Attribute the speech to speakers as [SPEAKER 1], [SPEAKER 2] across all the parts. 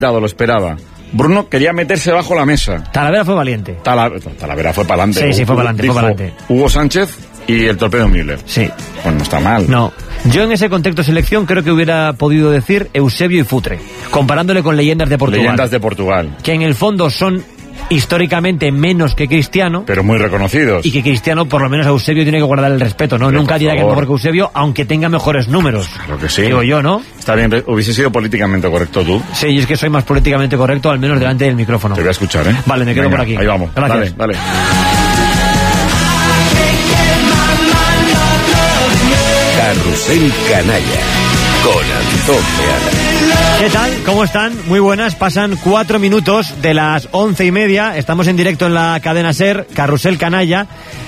[SPEAKER 1] Lo esperaba. Bruno quería meterse bajo la mesa.
[SPEAKER 2] Talavera fue valiente.
[SPEAKER 1] Talavera fue para adelante.
[SPEAKER 2] Sí, fue para adelante.
[SPEAKER 1] Hugo Sánchez y el torpedo Müller.
[SPEAKER 2] Sí.
[SPEAKER 1] Pues no está mal.
[SPEAKER 2] No. Yo en ese contexto de selección creo que hubiera podido decir Eusebio y Futre, comparándole con leyendas de Portugal. Que en el fondo son históricamente menos que Cristiano,
[SPEAKER 1] pero muy reconocidos,
[SPEAKER 2] y que Cristiano, por lo menos a Eusebio, tiene que guardar el respeto, ¿no? Pero nunca dirá que es mejor que Eusebio, aunque tenga mejores números.
[SPEAKER 1] Claro que sí.
[SPEAKER 2] Digo yo, ¿no?
[SPEAKER 1] Está bien, hubiese sido políticamente correcto tú.
[SPEAKER 2] Sí, yo es que soy más políticamente correcto, al menos delante del micrófono.
[SPEAKER 1] Te voy a escuchar, ¿eh?
[SPEAKER 2] Vale, me quedo por aquí.
[SPEAKER 1] Ahí vamos.
[SPEAKER 2] Gracias.
[SPEAKER 1] Dale.
[SPEAKER 3] Carrusel Canalla con Antón Peana.
[SPEAKER 2] ¿Qué tal? ¿Cómo están? Muy buenas. Pasan 4 minutos de las 11:30. Estamos en directo en la cadena SER, Carrusel Canalla.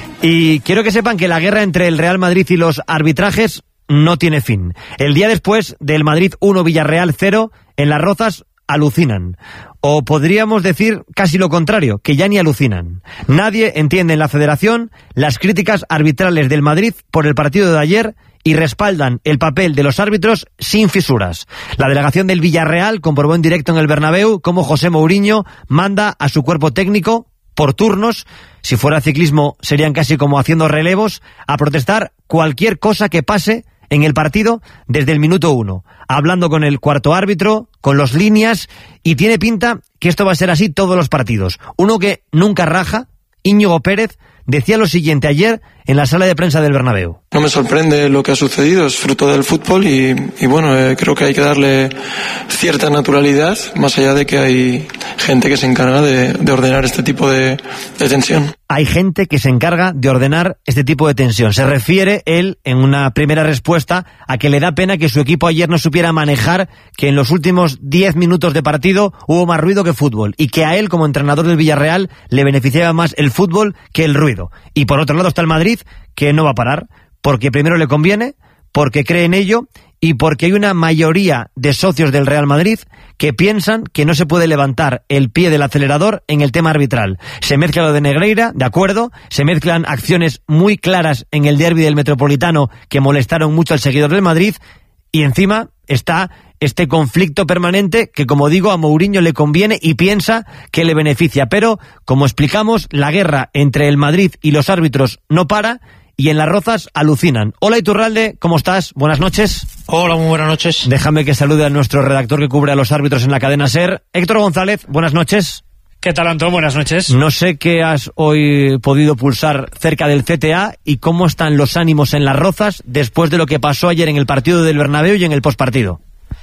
[SPEAKER 2] Y quiero que sepan que la guerra entre el Real Madrid y los arbitrajes no tiene fin. El día después del Madrid 1, Villarreal 0, en Las Rozas alucinan. O podríamos decir casi lo contrario, que ya ni alucinan. Nadie entiende en la federación las críticas arbitrales del Madrid por el partido de ayer y respaldan el papel de los árbitros sin fisuras. La delegación del Villarreal comprobó en directo en el Bernabéu cómo José Mourinho manda a su cuerpo técnico por turnos, si fuera ciclismo serían casi como haciendo relevos, a protestar cualquier cosa que pase en el partido desde el minuto 1, hablando con el cuarto árbitro, con los líneas, y tiene pinta que esto va a ser así todos los partidos. Uno que nunca raja, Íñigo Pérez, decía lo siguiente ayer en la sala de prensa del Bernabéu.
[SPEAKER 4] No me sorprende lo que ha sucedido, es fruto del fútbol y bueno, creo que hay que darle cierta naturalidad, más allá de que hay gente que se encarga de ordenar este tipo de tensión.
[SPEAKER 2] Hay gente que se encarga de ordenar este tipo de tensión. Se refiere él, en una primera respuesta, a que le da pena que su equipo ayer no supiera manejar que en los últimos 10 minutos de partido hubo más ruido que fútbol y que a él, como entrenador del Villarreal, le beneficiaba más el fútbol que el ruido. Y por otro lado está el Madrid, que no va a parar, porque primero le conviene, porque cree en ello y porque hay una mayoría de socios del Real Madrid que piensan que no se puede levantar el pie del acelerador en el tema arbitral. Se mezcla lo de Negreira, de acuerdo, se mezclan acciones muy claras en el derbi del Metropolitano que molestaron mucho al seguidor del Madrid y encima está este conflicto permanente que, como digo, a Mourinho le conviene y piensa que le beneficia. Pero, como explicamos, la guerra entre el Madrid y los árbitros no para y en Las Rozas alucinan. Hola Iturralde, ¿cómo estás? Buenas noches.
[SPEAKER 5] Hola, muy buenas noches.
[SPEAKER 2] Déjame que salude a nuestro redactor que cubre a los árbitros en la cadena SER, Héctor González. Buenas noches.
[SPEAKER 5] ¿Qué tal, Antón? Buenas noches.
[SPEAKER 2] No sé qué has hoy podido pulsar cerca del CTA y cómo están los ánimos en Las Rozas después de lo que pasó ayer en el partido del Bernabéu y en el postpartido.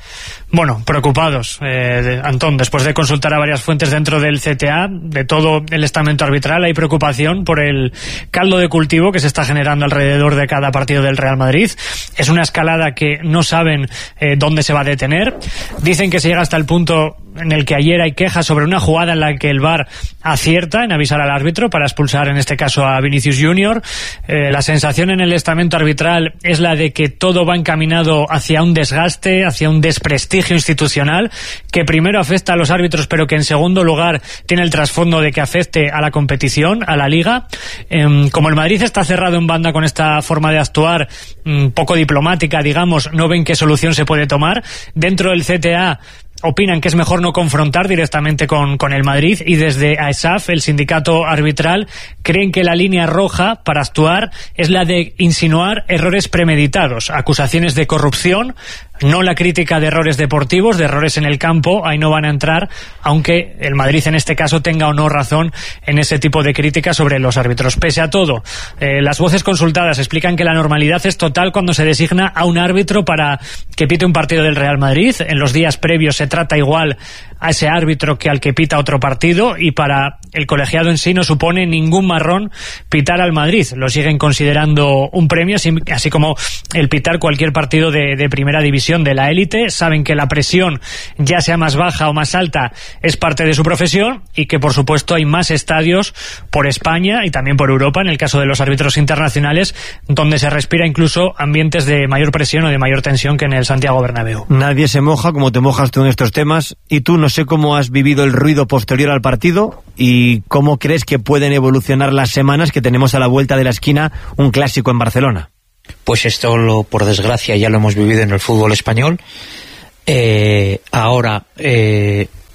[SPEAKER 5] Bueno, preocupados, Antón, después de consultar a varias fuentes dentro del CTA, de todo el estamento arbitral, hay preocupación por el caldo de cultivo que se está generando alrededor de cada partido del Real Madrid. Es una escalada que no saben dónde se va a detener. Dicen que se llega hasta el punto en el que ayer hay quejas sobre una jugada en la que el VAR acierta en avisar al árbitro para expulsar en este caso a Vinicius Junior. La sensación en el estamento arbitral es la de que todo va encaminado hacia un desgaste, hacia un desprestigio institucional que primero afecta a los árbitros pero que en segundo lugar tiene el trasfondo de que afecte a la competición, a la liga. Como el Madrid está cerrado en banda con esta forma de actuar poco diplomática, digamos, no ven qué solución se puede tomar. Dentro del CTA opinan que es mejor no confrontar directamente con el Madrid y desde AESAF, el sindicato arbitral, creen que la línea roja para actuar es la de insinuar errores premeditados, acusaciones de corrupción, no la crítica de errores deportivos, de errores en el campo, ahí no van a entrar, aunque el Madrid en este caso tenga o no razón en ese tipo de críticas sobre los árbitros. Pese a todo, las voces consultadas explican que la normalidad es total cuando se designa a un árbitro para que pite un partido del Real Madrid. En los días previos se trata igual a ese árbitro que al que pita otro partido y para el colegiado en sí no supone ningún marrón pitar al Madrid. Lo siguen considerando un premio, así como el pitar cualquier partido de primera división de la élite. Saben que la presión, ya sea más baja o más alta, es parte de su profesión y que por supuesto hay más estadios por España y también por Europa, en el caso de los árbitros internacionales, donde se respira incluso ambientes de mayor presión o de mayor tensión que en el Santiago Bernabéu.
[SPEAKER 2] Nadie se moja como te mojas tú en estos temas y tú no sé cómo has vivido el ruido posterior al partido y cómo crees que pueden evolucionar las semanas que tenemos a la vuelta de la esquina un clásico en Barcelona.
[SPEAKER 6] Pues esto, por desgracia, ya lo hemos vivido en el fútbol español. Ahora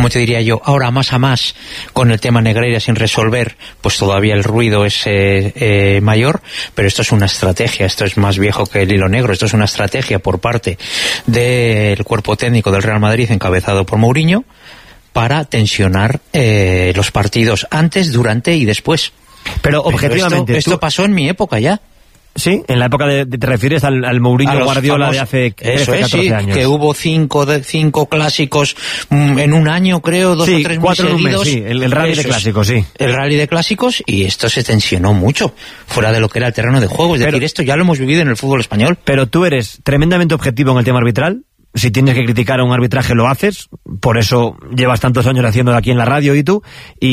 [SPEAKER 6] como te diría yo, ahora más a más, con el tema Negreira sin resolver, pues todavía el ruido es mayor, pero esto es una estrategia, esto es más viejo que el hilo negro, esto es una estrategia por parte del cuerpo técnico del Real Madrid, encabezado por Mourinho, para tensionar los partidos antes, durante y después.
[SPEAKER 2] Pero objetivamente...
[SPEAKER 6] Esto pasó en mi época ya.
[SPEAKER 2] Sí, en la época te refieres al Mourinho Guardiola de hace 13, 14 años.
[SPEAKER 6] Que hubo cinco clásicos en un año, creo, 2 o 3 muy seguidos.
[SPEAKER 2] Sí, el rally de clásicos, sí.
[SPEAKER 6] El rally de clásicos, y esto se tensionó mucho, fuera de lo que era el terreno de juego. Es decir, esto ya lo hemos vivido en el fútbol español.
[SPEAKER 2] Pero tú eres tremendamente objetivo en el tema arbitral. Si tienes que criticar a un arbitraje, lo haces. Por eso llevas tantos años haciéndolo aquí en la radio y tú.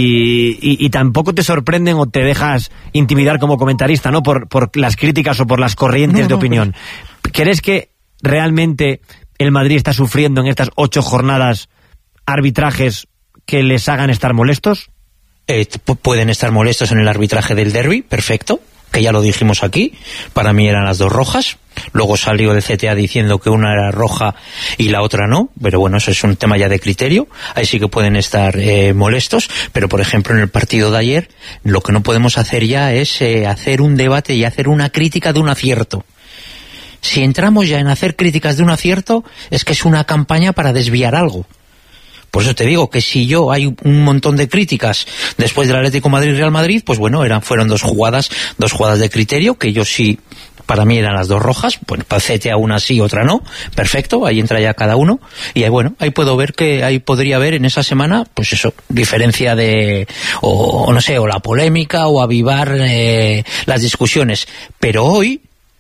[SPEAKER 2] Y tampoco te sorprenden o te dejas intimidar como comentarista, ¿no? Por las críticas o por las corrientes de opinión. ¿Crees que realmente el Madrid está sufriendo en estas 8 jornadas arbitrajes que les hagan estar molestos?
[SPEAKER 6] Pueden estar molestos en el arbitraje del derbi, perfecto, que ya lo dijimos aquí. Para mí eran las 2 rojas. Luego salió de CTA diciendo que una era roja y la otra no, pero bueno, eso es un tema ya de criterio. Ahí sí que pueden estar molestos, pero por ejemplo en el partido de ayer lo que no podemos hacer ya es hacer un debate y hacer una crítica de un acierto. Si entramos ya en hacer críticas de un acierto, es que es una campaña para desviar algo. Por eso te digo que si hay un montón de críticas después del Atlético Madrid-Real Madrid, pues bueno, fueron dos jugadas de criterio, que yo sí, para mí eran las 2 rojas, bueno, para CTA una sí, otra no, perfecto, ahí entra ya cada uno, y ahí puedo ver que ahí podría haber en esa semana, pues eso, diferencia o no sé, o la polémica, o avivar las discusiones, pero hoy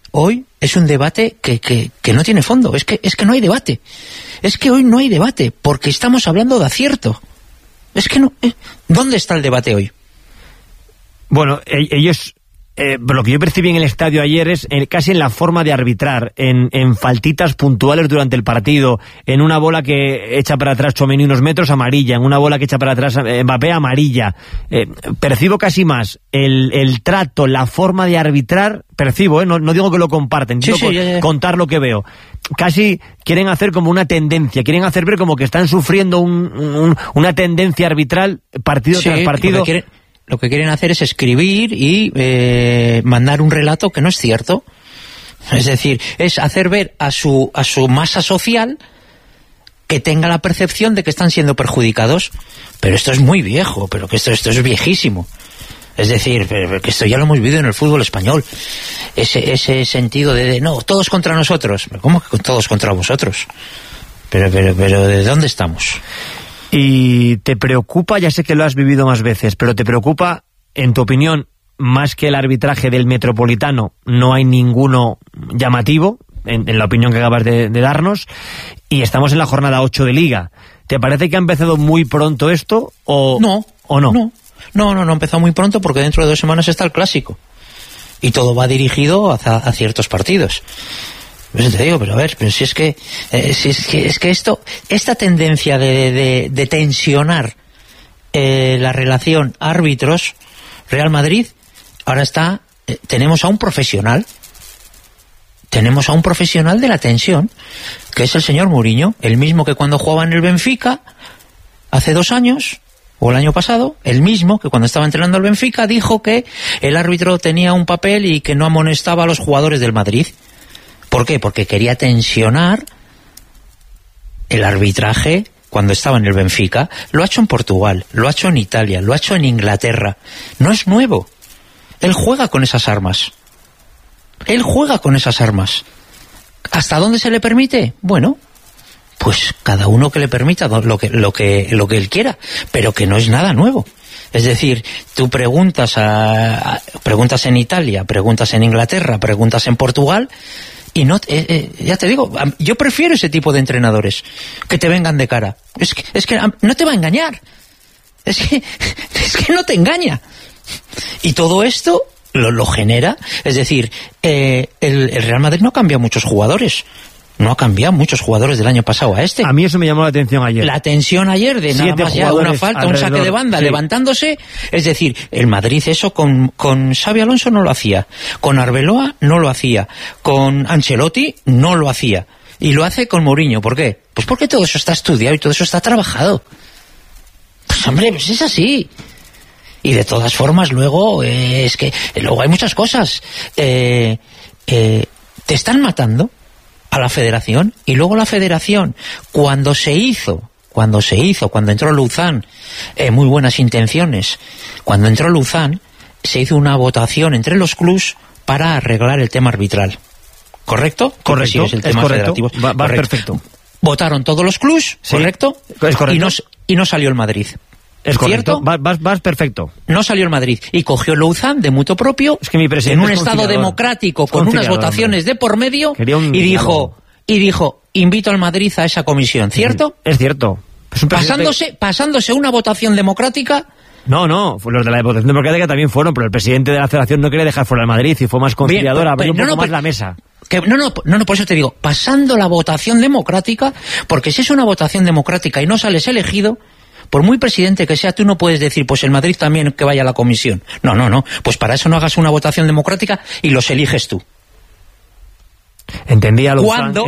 [SPEAKER 6] es un debate que no tiene fondo, es que no hay debate. Es que hoy no hay debate, porque estamos hablando de acierto. Es que no... ¿Dónde está el debate hoy?
[SPEAKER 2] Bueno, ellos... lo que yo percibí en el estadio ayer es casi en la forma de arbitrar, en faltitas puntuales durante el partido, en una bola que echa para atrás Tchouaméni unos metros, amarilla, en una bola que echa para atrás Mbappé, amarilla. Percibo casi más el trato, la forma de arbitrar, percibo, no digo que lo comparten, quiero contar lo que veo. Casi quieren hacer como una tendencia, quieren hacer ver como que están sufriendo una tendencia arbitral partido tras partido.
[SPEAKER 6] Lo que quieren hacer es escribir y mandar un relato que no es cierto. Es decir, es hacer ver a su masa social que tenga la percepción de que están siendo perjudicados. Pero esto es muy viejo, pero que esto es viejísimo. Es decir, que esto ya lo hemos vivido en el fútbol español. Ese sentido de no, todos contra nosotros. ¿Cómo que todos contra vosotros? Pero ¿de dónde estamos?
[SPEAKER 2] ¿Y te preocupa, ya sé que lo has vivido más veces, pero te preocupa, en tu opinión, más que el arbitraje del Metropolitano, no hay ninguno llamativo, en la opinión que acabas de darnos, y estamos en la jornada 8 de Liga? ¿Te parece que ha empezado muy pronto esto o no?
[SPEAKER 6] No ha empezado muy pronto, porque dentro de 2 semanas está el Clásico. Y todo va dirigido a ciertos partidos. Pues te digo, pero a ver, pero si es que esta tendencia de tensionar la relación árbitros Real Madrid, ahora tenemos a un profesional de la tensión, que es el señor Mourinho, el mismo que cuando jugaba en el Benfica hace 2 años o el año pasado, el mismo que cuando estaba entrenando al Benfica dijo que el árbitro tenía un papel y que no amonestaba a los jugadores del Madrid. ¿Por qué? Porque quería tensionar el arbitraje cuando estaba en el Benfica. Lo ha hecho en Portugal, lo ha hecho en Italia, lo ha hecho en Inglaterra. No es nuevo. Él juega con esas armas. ¿Hasta dónde se le permite? Bueno, pues cada uno que le permita lo que él quiera, pero que no es nada nuevo. Es decir, tú preguntas en Italia, preguntas en Inglaterra, preguntas en Portugal, y no, ya te digo, yo prefiero ese tipo de entrenadores que te vengan de cara. Es que no te va a engañar. Es que no te engaña. Y todo esto lo genera. Es decir, el Real Madrid no cambia muchos jugadores. No ha cambiado muchos jugadores del año pasado a este.
[SPEAKER 2] A mí eso me llamó la atención ayer.
[SPEAKER 6] La tensión ayer de nada más ya una falta, alrededor, un saque de banda, sí, levantándose. Es decir, el Madrid eso con Xabi Alonso no lo hacía. Con Arbeloa no lo hacía. Con Ancelotti no lo hacía. Y lo hace con Mourinho. ¿Por qué? Pues porque todo eso está estudiado y todo eso está trabajado. Pues hombre, pues es así. Y de todas formas, luego, es que luego hay muchas cosas. Te están matando a la federación, y luego la federación, cuando entró Luzán, muy buenas intenciones, cuando entró Luzán, se hizo una votación entre los clubs para arreglar el tema arbitral. ¿Correcto?
[SPEAKER 2] Correcto,
[SPEAKER 6] Sí, es el tema federativo.
[SPEAKER 2] Va
[SPEAKER 6] correcto.
[SPEAKER 2] perfecto.
[SPEAKER 6] Votaron todos los clubs,
[SPEAKER 2] Sí,
[SPEAKER 6] ¿correcto?
[SPEAKER 2] es correcto.
[SPEAKER 6] Y no salió el Madrid.
[SPEAKER 2] Es correcto.
[SPEAKER 6] ¿Cierto?
[SPEAKER 2] Vas perfecto.
[SPEAKER 6] No salió el Madrid. Y cogió Luzán de mutuo propio,
[SPEAKER 2] Es que mi presidente
[SPEAKER 6] en un
[SPEAKER 2] es
[SPEAKER 6] estado
[SPEAKER 2] conciliador.
[SPEAKER 6] democrático,
[SPEAKER 2] Es
[SPEAKER 6] con unas
[SPEAKER 2] conciliador,
[SPEAKER 6] votaciones
[SPEAKER 2] hombre.
[SPEAKER 6] de por medio,
[SPEAKER 2] Quería un
[SPEAKER 6] y
[SPEAKER 2] diálogo.
[SPEAKER 6] dijo, invito al Madrid a esa comisión, ¿cierto?
[SPEAKER 2] Es cierto. Es un presidente-
[SPEAKER 6] Pasándose una votación democrática.
[SPEAKER 2] No, los de la votación democrática también fueron, pero el presidente de la federación no quería dejar fuera al Madrid y fue más conciliador,
[SPEAKER 6] Bien,
[SPEAKER 2] abrió un
[SPEAKER 6] pero-
[SPEAKER 2] poco
[SPEAKER 6] no,
[SPEAKER 2] más
[SPEAKER 6] pero-
[SPEAKER 2] la mesa.
[SPEAKER 6] No, por eso te digo, pasando la votación democrática, porque si es una votación democrática y no sales elegido, por muy presidente que sea, tú no puedes decir, pues el Madrid también que vaya a la comisión. No, pues para eso no hagas una votación democrática y los eliges tú.
[SPEAKER 2] Entendía Luzán
[SPEAKER 6] ¿Cuándo?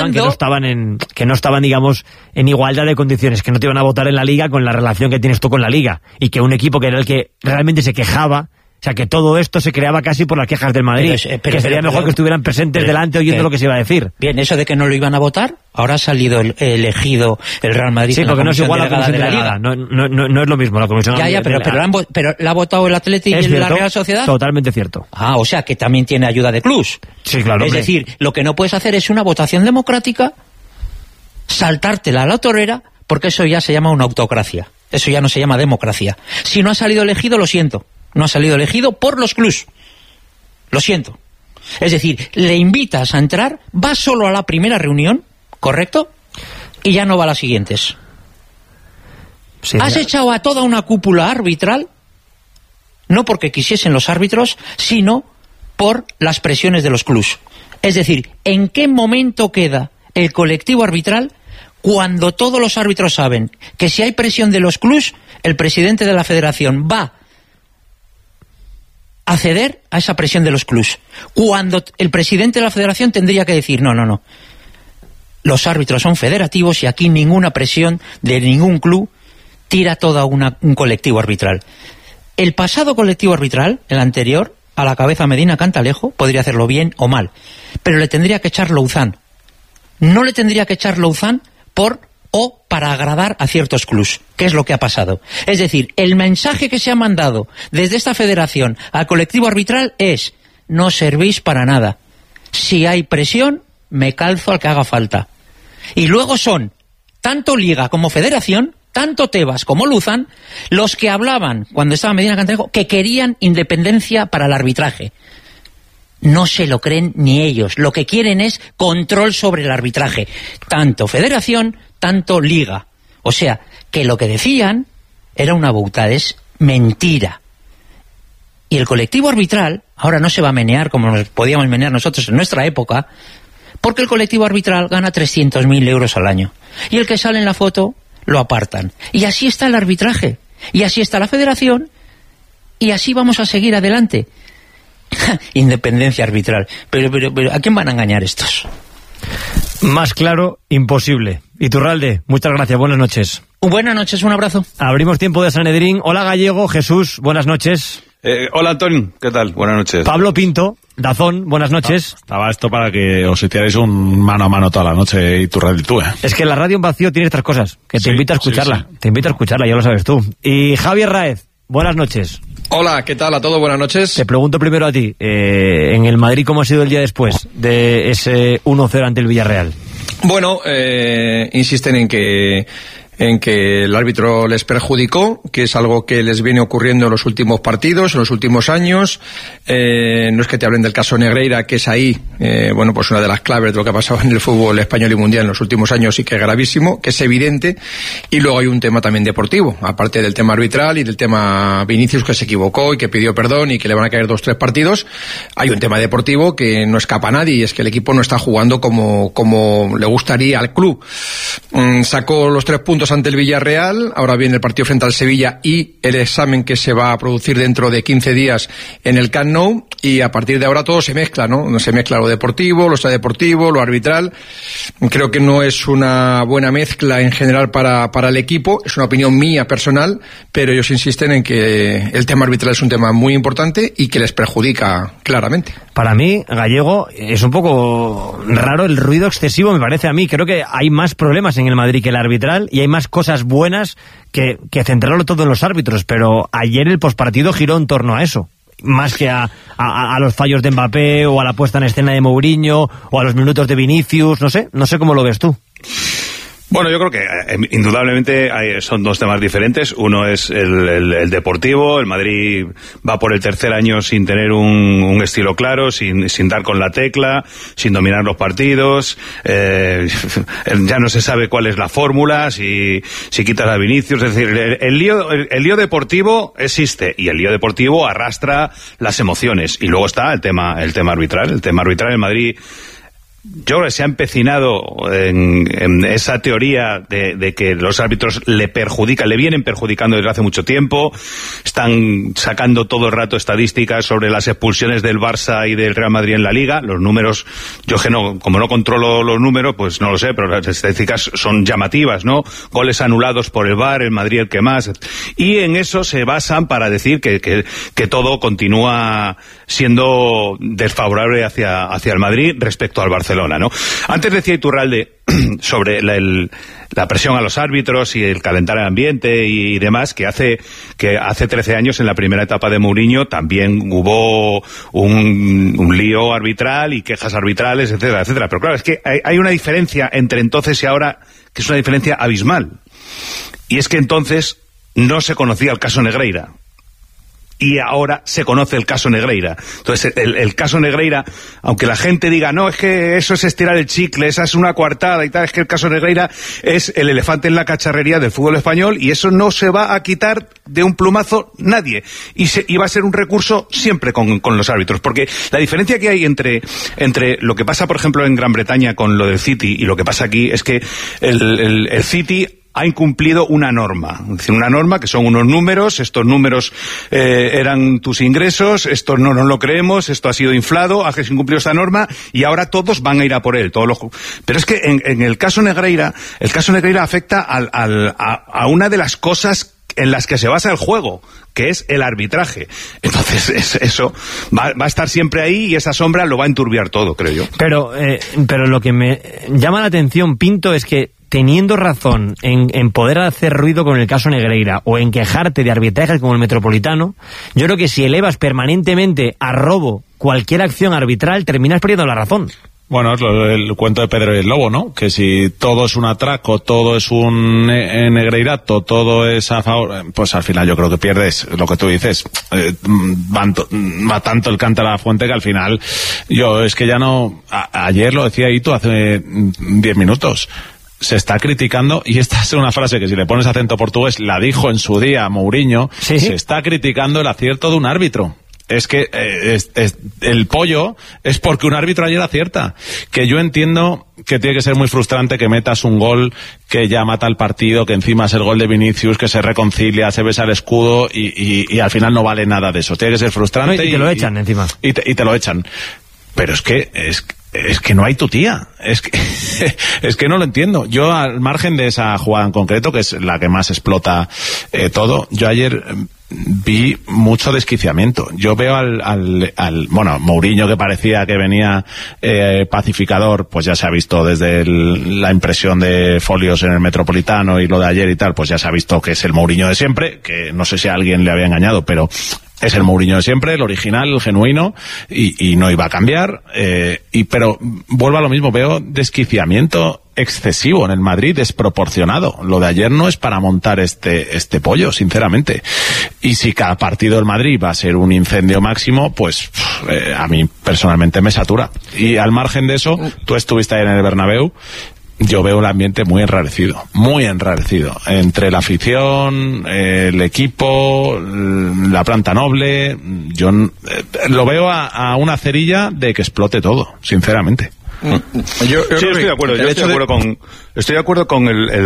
[SPEAKER 2] que no estaban, digamos, en igualdad de condiciones, que no te iban a votar en la Liga con la relación que tienes tú con la Liga, y que un equipo que era el que realmente se quejaba, o sea, que todo esto se creaba casi por las quejas del Madrid, que sería mejor que estuvieran presentes delante oyendo lo que se iba a decir.
[SPEAKER 6] Bien, eso de que no lo iban a votar, ahora ha salido elegido el Real Madrid.
[SPEAKER 2] Sí,
[SPEAKER 6] en la
[SPEAKER 2] porque no es
[SPEAKER 6] comisión
[SPEAKER 2] igual a la
[SPEAKER 6] delegada
[SPEAKER 2] comisión
[SPEAKER 6] de la
[SPEAKER 2] delegada,
[SPEAKER 6] Liga.
[SPEAKER 2] no es lo mismo la comisión
[SPEAKER 6] Ya, pero la ha votado el Atlético y la Real Sociedad.
[SPEAKER 2] Totalmente cierto.
[SPEAKER 6] Ah, o sea que también tiene ayuda de clubs.
[SPEAKER 2] Sí, claro.
[SPEAKER 6] Es
[SPEAKER 2] hombre.
[SPEAKER 6] decir, lo que no puedes hacer es una votación democrática, saltártela a la torera, porque eso ya se llama una autocracia. Eso ya no se llama democracia. Si no ha salido elegido, lo siento. No ha salido elegido por los clubs. Lo siento. Es decir, le invitas a entrar, va solo a la primera reunión, ¿correcto? Y ya no va a las siguientes.
[SPEAKER 2] Sí,
[SPEAKER 6] Has echado a toda una cúpula arbitral, no porque quisiesen los árbitros, sino por las presiones de los clubs. Es decir, ¿en qué momento queda el colectivo arbitral cuando todos los árbitros saben que si hay presión de los clubs, el presidente de la federación va a ceder a esa presión de los clubs? Cuando el presidente de la federación tendría que decir, no. Los árbitros son federativos y aquí ninguna presión de ningún club tira todo un colectivo arbitral. El pasado colectivo arbitral, el anterior, a la cabeza Medina Cantalejo, podría hacerlo bien o mal, pero le tendría que echar Luzán. No le tendría que echar Luzán para agradar a ciertos clubs, que es lo que ha pasado. Es decir, el mensaje que se ha mandado desde esta federación al colectivo arbitral es: no servís para nada. Si hay presión, me calzo al que haga falta. Y luego son, tanto Liga como Federación, tanto Tebas como Luzán, los que hablaban, cuando estaba Medina Cantalejo, que querían independencia para el arbitraje. No se lo creen ni ellos. Lo que quieren es control sobre el arbitraje. Tanto Federación, tanto Liga. O sea, que lo que decían era una bautada, es mentira. Y el colectivo arbitral ahora no se va a menear como nos podíamos menear nosotros en nuestra época, porque el colectivo arbitral gana 300.000 euros al año. Y el que sale en la foto lo apartan. Y así está el arbitraje. Y así está la federación. Y así vamos a seguir adelante. Independencia arbitral. Pero ¿a quién van a engañar estos?
[SPEAKER 2] Más claro, imposible. Iturralde, muchas gracias, buenas noches.
[SPEAKER 6] Buenas noches, un abrazo.
[SPEAKER 2] Abrimos tiempo de Sanedrín. Hola Gallego, Jesús, buenas noches.
[SPEAKER 7] Hola Antonio, ¿qué tal? Buenas noches.
[SPEAKER 2] Pablo Pinto, Dazón, buenas noches.
[SPEAKER 1] Estaba esto para que os hicierais un mano a mano toda la noche y tu radio y tú,
[SPEAKER 2] Es que la radio en vacío tiene estas cosas, que te
[SPEAKER 1] Sí,
[SPEAKER 2] invita a escucharla.
[SPEAKER 1] sí.
[SPEAKER 2] Te invita a escucharla, ya lo sabes tú. Y Javier Raez, buenas noches.
[SPEAKER 8] Hola, ¿qué tal a todos? Buenas noches.
[SPEAKER 2] Te pregunto primero a ti, en el Madrid, ¿cómo ha sido el día después de ese 1-0 ante el Villarreal?
[SPEAKER 8] Bueno, insisten en que el árbitro les perjudicó, que es algo que les viene ocurriendo en los últimos partidos, en los últimos años. No es que te hablen del caso Negreira, que es ahí, pues una de las claves de lo que ha pasado en el fútbol español y mundial en los últimos años, y que es gravísimo, que es evidente. Y luego hay un tema también deportivo, aparte del tema arbitral y del tema Vinicius, que se equivocó y que pidió perdón y que le van a caer 2-3 partidos. Hay un tema deportivo que no escapa a nadie, y es que el equipo no está jugando como le gustaría al club. Sacó los 3 puntos puntos ante el Villarreal, ahora viene el partido frente al Sevilla y el examen que se va a producir dentro de 15 días en el Camp Nou, y a partir de ahora todo se mezcla, ¿no? Se mezcla lo deportivo, lo extradeportivo, lo arbitral. Creo que no es una buena mezcla en general para el equipo, es una opinión mía personal, pero ellos insisten en que el tema arbitral es un tema muy importante y que les perjudica claramente.
[SPEAKER 2] Para mí, Gallego, es un poco raro el ruido excesivo, me parece a mí. Creo que hay más problemas en el Madrid que el arbitral y hay más cosas buenas que centrarlo todo en los árbitros, pero ayer el pospartido giró en torno a eso, más que a los fallos de Mbappé o a la puesta en escena de Mourinho o a los minutos de Vinicius, no sé cómo lo ves tú.
[SPEAKER 7] Bueno, yo creo que indudablemente son dos temas diferentes. Uno es el deportivo. El Madrid va por el tercer año sin tener un estilo claro, sin dar con la tecla, sin dominar los partidos. Ya no se sabe cuál es la fórmula, si quitas a Vinicius. Es decir, el lío deportivo existe y el lío deportivo arrastra las emociones. Y luego está el tema arbitral. El tema arbitral en Madrid, yo creo que se ha empecinado en esa teoría de que los árbitros le vienen perjudicando desde hace mucho tiempo. Están sacando todo el rato estadísticas sobre las expulsiones del Barça y del Real Madrid en la Liga. Los números, yo que como no controlo los números, pues no lo sé, pero las estadísticas son llamativas, ¿no? Goles anulados por el VAR, el Madrid el que más. Y en eso se basan para decir que todo continúa siendo desfavorable hacia el Madrid respecto al Barcelona, ¿no? Antes decía Iturralde sobre la presión a los árbitros y el calentar el ambiente y demás, que hace 13 años, en la primera etapa de Mourinho, también hubo un lío arbitral y quejas arbitrales, etcétera, etcétera. Pero claro, es que hay una diferencia entre entonces y ahora, que es una diferencia abismal. Y es que entonces no se conocía el caso Negreira. Y ahora se conoce el caso Negreira. Entonces, el caso Negreira, aunque la gente diga, no, es que eso es estirar el chicle, esa es una coartada y tal, es que el caso Negreira es el elefante en la cacharrería del fútbol español y eso no se va a quitar de un plumazo nadie. Y va a ser un recurso siempre con los árbitros. Porque la diferencia que hay entre lo que pasa, por ejemplo, en Gran Bretaña con lo del City y lo que pasa aquí es que el City ha incumplido una norma, es decir, una norma que son unos números, estos números eran tus ingresos, esto no nos lo creemos, esto ha sido inflado, has incumplido esta norma y ahora todos van a ir a por él, pero es que en el caso Negreira afecta a una de las cosas en las que se basa el juego, que es el arbitraje. Entonces eso va a estar siempre ahí y esa sombra lo va a enturbiar todo, creo yo.
[SPEAKER 2] Pero lo que me llama la atención, Pinto, es que teniendo razón en poder hacer ruido con el caso Negreira o en quejarte de arbitrajes como el Metropolitano, yo creo que si elevas permanentemente a robo cualquier acción arbitral, terminas perdiendo la razón.
[SPEAKER 1] Bueno, es el cuento de Pedro y el Lobo, ¿no? Que si todo es un atraco, todo es un negreirato, todo es a favor, pues al final yo creo que pierdes lo que tú dices. Va tanto el cántaro a la fuente que al final yo es que ya no... Ayer lo decía Itu hace 10 minutos. Se está criticando, y esta es una frase que si le pones acento portugués, la dijo en su día Mourinho, ¿sí? Se está criticando el acierto de un árbitro. Es que el pollo es porque un árbitro ayer acierta. Que yo entiendo que tiene que ser muy frustrante que metas un gol que ya mata el partido, que encima es el gol de Vinicius, que se reconcilia, se besa el escudo y al final no vale nada de eso. Tiene que ser frustrante.
[SPEAKER 2] No, y te lo echan encima.
[SPEAKER 1] Y te lo echan. Pero es que no hay tu tía. Es que no lo entiendo. Yo, al margen de esa jugada en concreto, que es la que más explota todo, yo ayer vi mucho desquiciamiento. Yo veo bueno, Mourinho, que parecía que venía pacificador, pues ya se ha visto desde la impresión de folios en el Metropolitano y lo de ayer y tal, pues ya se ha visto que es el Mourinho de siempre, que no sé si a alguien le había engañado, pero es el Mourinho de siempre, el original, el genuino, y no iba a cambiar. Pero vuelvo a lo mismo, veo desquiciamiento excesivo en el Madrid, desproporcionado. Lo de ayer no es para montar este pollo, sinceramente. Y si cada partido del Madrid va a ser un incendio máximo, pues a mí personalmente me satura. Y al margen de eso, tú estuviste ahí en el Bernabéu. Yo veo el ambiente muy enrarecido entre la afición, el equipo, la planta noble. Yo lo veo a una cerilla de que explote todo, sinceramente.
[SPEAKER 7] Yo estoy de acuerdo. Estoy de acuerdo con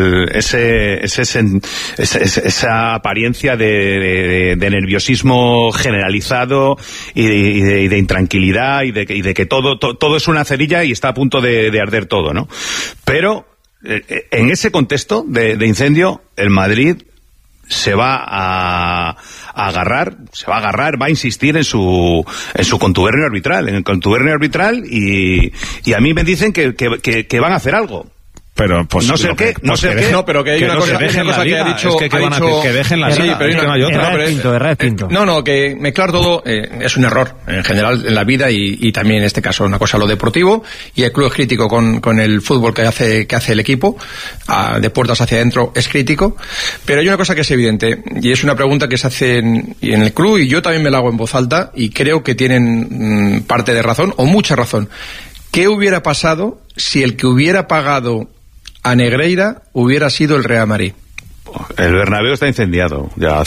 [SPEAKER 7] esa apariencia de nerviosismo generalizado y de intranquilidad y de que todo es una cerilla y está a punto de arder todo, ¿no? Pero en ese contexto de incendio, el Madrid se va a agarrar, va a insistir en su contubernio arbitral, y a mí me dicen que van a hacer algo.
[SPEAKER 1] Pero pues
[SPEAKER 7] no sé qué,
[SPEAKER 8] no, pero que hay una cosa que ha dicho,
[SPEAKER 1] que dejen la liga,
[SPEAKER 8] pero no hay otra.
[SPEAKER 2] Pinto.
[SPEAKER 8] No, que mezclar todo es un error en general en la vida y también en este caso una cosa lo deportivo, y el club es crítico con el fútbol que hace el equipo, de puertas hacia adentro es crítico, pero hay una cosa que es evidente y es una pregunta que se hace en el club y yo también me la hago en voz alta y creo que tienen parte de razón o mucha razón. ¿Qué hubiera pasado si el que hubiera pagado a Negreira hubiera sido el Real Madrid?
[SPEAKER 7] El Bernabéu está incendiado. Ya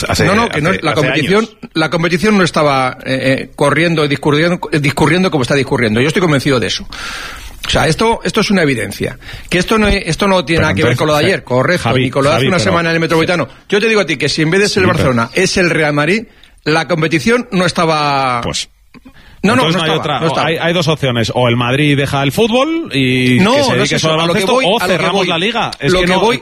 [SPEAKER 7] la competición no estaba corriendo y discurriendo como está discurriendo. Yo estoy convencido de eso. O sea, esto es una evidencia. Que esto no tiene nada que ver con lo de ayer. Correcto, ni con lo de hace una semana en el Metropolitano. Yo te digo a ti que si en vez de ser el Barcelona es el Real Madrid, la competición no estaba...
[SPEAKER 1] Pues... No estaba. Hay dos opciones: o el Madrid deja el fútbol y que se dedique solo al baloncesto, o cerramos la liga. A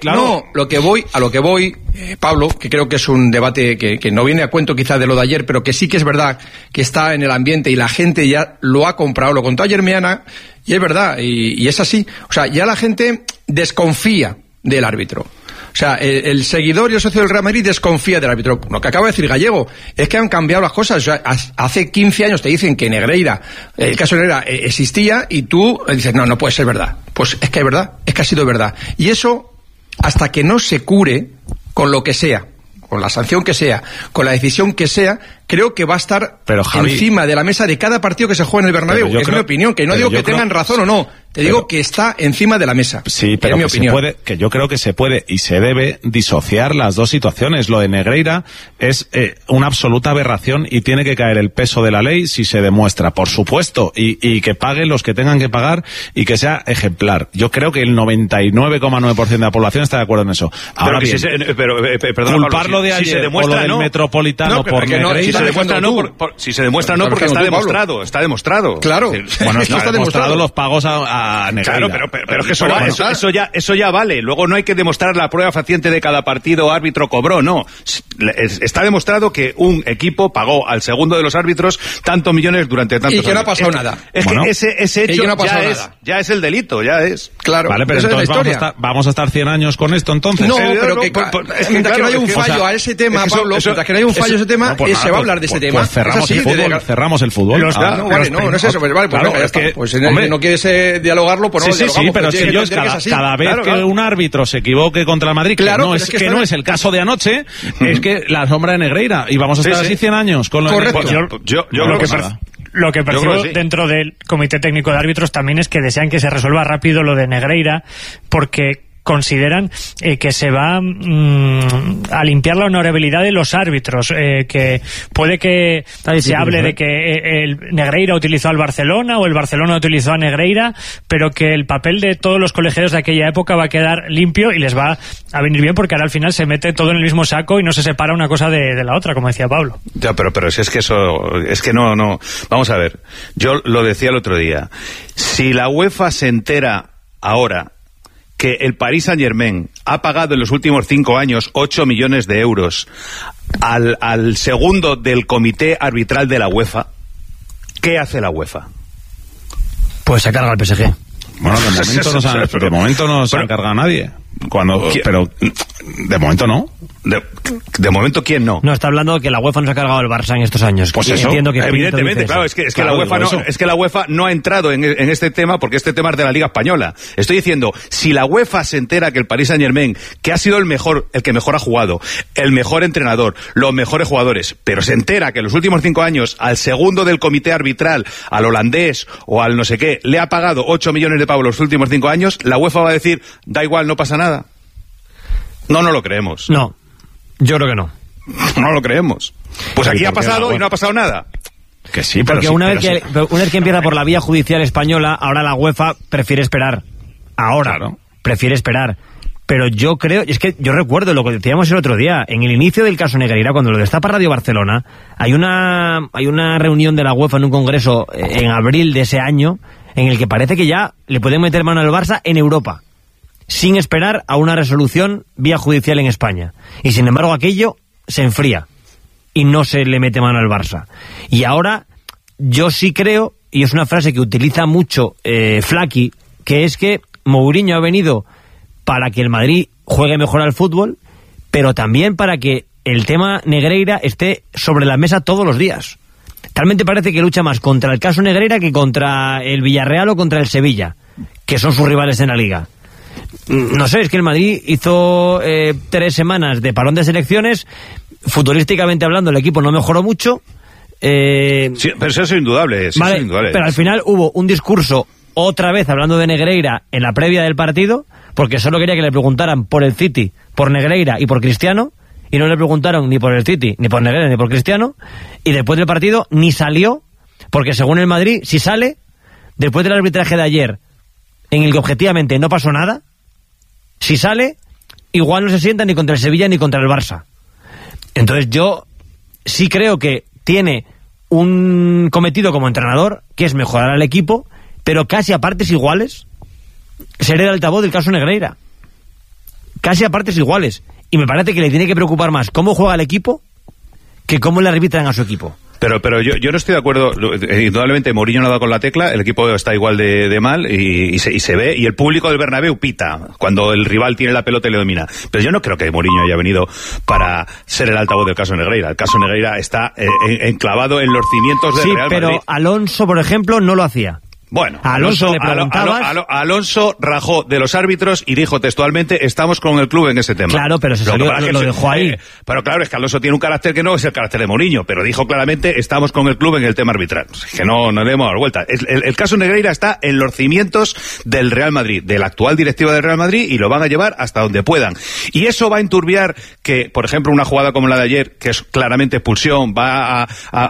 [SPEAKER 1] lo
[SPEAKER 8] que voy, Pablo, que creo que es un debate que no viene a cuento quizás de lo de ayer, pero que sí que es verdad que está en el ambiente y la gente ya lo ha comprado. Lo contó ayer Meana y es verdad, y es así. O sea, ya la gente desconfía del árbitro. O sea, el seguidor y el socio del Real Madrid desconfía del árbitro. Lo que acaba de decir Gallego es que han cambiado las cosas. O sea, hace 15 años te dicen que Negreira, el caso de Negreira existía y tú dices, no puede ser verdad. Pues es que es verdad, es que ha sido verdad. Y eso, hasta que no se cure con lo que sea, con la sanción que sea, con la decisión que sea, creo que va a estar encima de la mesa de cada partido que se juegue en el Bernabéu. Es mi opinión, que no digo que tengan razón o no, te digo que está encima de la mesa.
[SPEAKER 1] Sí, pero
[SPEAKER 8] es mi opinión.
[SPEAKER 1] Yo creo que se puede y se debe disociar las dos situaciones. Lo de Negreira es una absoluta aberración y tiene que caer el peso de la ley si se demuestra, por supuesto, y que paguen los que tengan que pagar y que sea ejemplar. Yo creo que el 99,9% de la población está de acuerdo en eso. Ahora bien, culparlo de ayer o lo del Metropolitano por Negreira...
[SPEAKER 7] Si se demuestra no, porque está demostrado.
[SPEAKER 8] Claro.
[SPEAKER 1] Bueno, está demostrado los pagos a Negreira.
[SPEAKER 7] Claro, pero es que eso ya vale. Luego no hay que demostrar la prueba fehaciente de cada partido árbitro cobró, no. Está demostrado que un equipo pagó al segundo de los árbitros tantos millones durante tantos años.
[SPEAKER 8] Y que no ha pasado nada.
[SPEAKER 7] Es que ese hecho ya es el delito, ya es.
[SPEAKER 8] Claro.
[SPEAKER 1] Vale, pero entonces vamos a estar 100 años con esto, entonces.
[SPEAKER 8] No, pero mientras que no haya un fallo a ese tema, Pablo, mientras que no haya un fallo a ese tema, se va a hablar de ese tema.
[SPEAKER 1] Pues cerramos el fútbol.
[SPEAKER 8] No es eso. Vale, pues ya está. Pues no quieres dialogarlo, pues no lo dialogamos.
[SPEAKER 1] Sí, pero si yo cada vez que un árbitro se equivoque contra el Madrid, que no es el caso de anoche, es que la sombra de Negreira, y vamos a estar así 100 años con lo
[SPEAKER 5] Lo que percibo dentro del Comité Técnico de Árbitros también es que desean que se resuelva rápido lo de Negreira, porque consideran que se va a limpiar la honorabilidad de los árbitros, que puede que se hable de que el Negreira utilizó al Barcelona o el Barcelona utilizó a Negreira, pero que el papel de todos los colegiados de aquella época va a quedar limpio y les va a venir bien, porque ahora al final se mete todo en el mismo saco y no se separa una cosa de la otra, como decía Pablo.
[SPEAKER 7] Ya, pero si es que no. Vamos a ver, yo lo decía el otro día, si la UEFA se entera ahora que el Paris Saint-Germain ha pagado en los últimos 5 años 8 millones de euros al segundo del comité arbitral de la UEFA, ¿qué hace la UEFA?
[SPEAKER 2] Pues se carga el PSG.
[SPEAKER 1] Bueno, de momento no se ha encargado a nadie. Pero de momento no.
[SPEAKER 7] De momento, ¿quién no?
[SPEAKER 2] No, está hablando de que la UEFA no se ha cargado el Barça en estos años.
[SPEAKER 1] Pues eso,
[SPEAKER 2] entiendo que
[SPEAKER 7] evidentemente, claro, es que la UEFA no ha entrado en este tema, porque este tema es de la Liga Española. Estoy diciendo, si la UEFA se entera que el Paris Saint-Germain, que ha sido el que mejor ha jugado, el mejor entrenador, los mejores jugadores, pero se entera que en los últimos 5 años al segundo del comité arbitral, al holandés o al no sé qué, le ha pagado 8 millones de pavos los últimos 5 años, la UEFA va a decir, da igual, no pasa nada. No lo creemos.
[SPEAKER 2] No, yo creo que no.
[SPEAKER 7] No lo creemos. Pues aquí ha pasado y no ha pasado nada.
[SPEAKER 1] Que sí,
[SPEAKER 2] porque
[SPEAKER 1] pero
[SPEAKER 2] una vez que empieza por la vía judicial española, ahora la UEFA prefiere esperar. Prefiere esperar. Pero yo creo, es que yo recuerdo lo que decíamos el otro día, en el inicio del caso Negreira, cuando lo destapa Radio Barcelona, hay una reunión de la UEFA en un congreso en abril de ese año, en el que parece que ya le pueden meter mano al Barça en Europa, sin esperar a una resolución vía judicial en España. Y sin embargo aquello se enfría y no se le mete mano al Barça. Y ahora yo sí creo, y es una frase que utiliza mucho Flaky, que es que Mourinho ha venido para que el Madrid juegue mejor al fútbol, pero también para que el tema Negreira esté sobre la mesa todos los días. Realmente parece que lucha más contra el caso Negreira que contra el Villarreal o contra el Sevilla, que son sus rivales en la Liga. No sé, es que el Madrid hizo 3 semanas de parón de selecciones, futbolísticamente hablando el equipo no mejoró mucho.
[SPEAKER 7] Sí, pero eso es indudable.
[SPEAKER 2] Vale,
[SPEAKER 7] es indudable.
[SPEAKER 2] Pero al final hubo un discurso, otra vez hablando de Negreira, en la previa del partido, porque solo quería que le preguntaran por el City, por Negreira y por Cristiano, y no le preguntaron ni por el City, ni por Negreira, ni por Cristiano, y después del partido ni salió, porque según el Madrid, si sale, después del arbitraje de ayer, en el que objetivamente no pasó nada, si sale, igual no se sienta ni contra el Sevilla ni contra el Barça. Entonces yo sí creo que tiene un cometido como entrenador, que es mejorar al equipo, pero casi a partes iguales, ser el altavoz del caso Negreira. Casi a partes iguales. Y me parece que le tiene que preocupar más cómo juega el equipo que cómo le arbitran a su equipo.
[SPEAKER 7] Pero yo no estoy de acuerdo. Indudablemente Mourinho no ha dado con la tecla, el equipo está igual de mal y se ve, y el público del Bernabéu pita cuando el rival tiene la pelota y le domina. Pero yo no creo que Mourinho haya venido para ser el altavoz del caso Negreira. El caso Negreira está enclavado en los cimientos del Real Madrid.
[SPEAKER 2] Pero Alonso, por ejemplo, no lo hacía.
[SPEAKER 7] Bueno,
[SPEAKER 2] a Alonso le preguntabas...
[SPEAKER 7] Alonso rajó de los árbitros y dijo textualmente: estamos con el club en ese tema.
[SPEAKER 2] Claro, pero lo dejó ahí.
[SPEAKER 7] Pero claro, es que Alonso tiene un carácter que no es el carácter de Mourinho, pero dijo claramente: estamos con el club en el tema arbitral. Que no le hemos dado vuelta. El caso Negreira está en los cimientos del Real Madrid, de la actual directiva del Real Madrid, y lo van a llevar hasta donde puedan. Y eso va a enturbiar que, por ejemplo, una jugada como la de ayer, que es claramente expulsión, va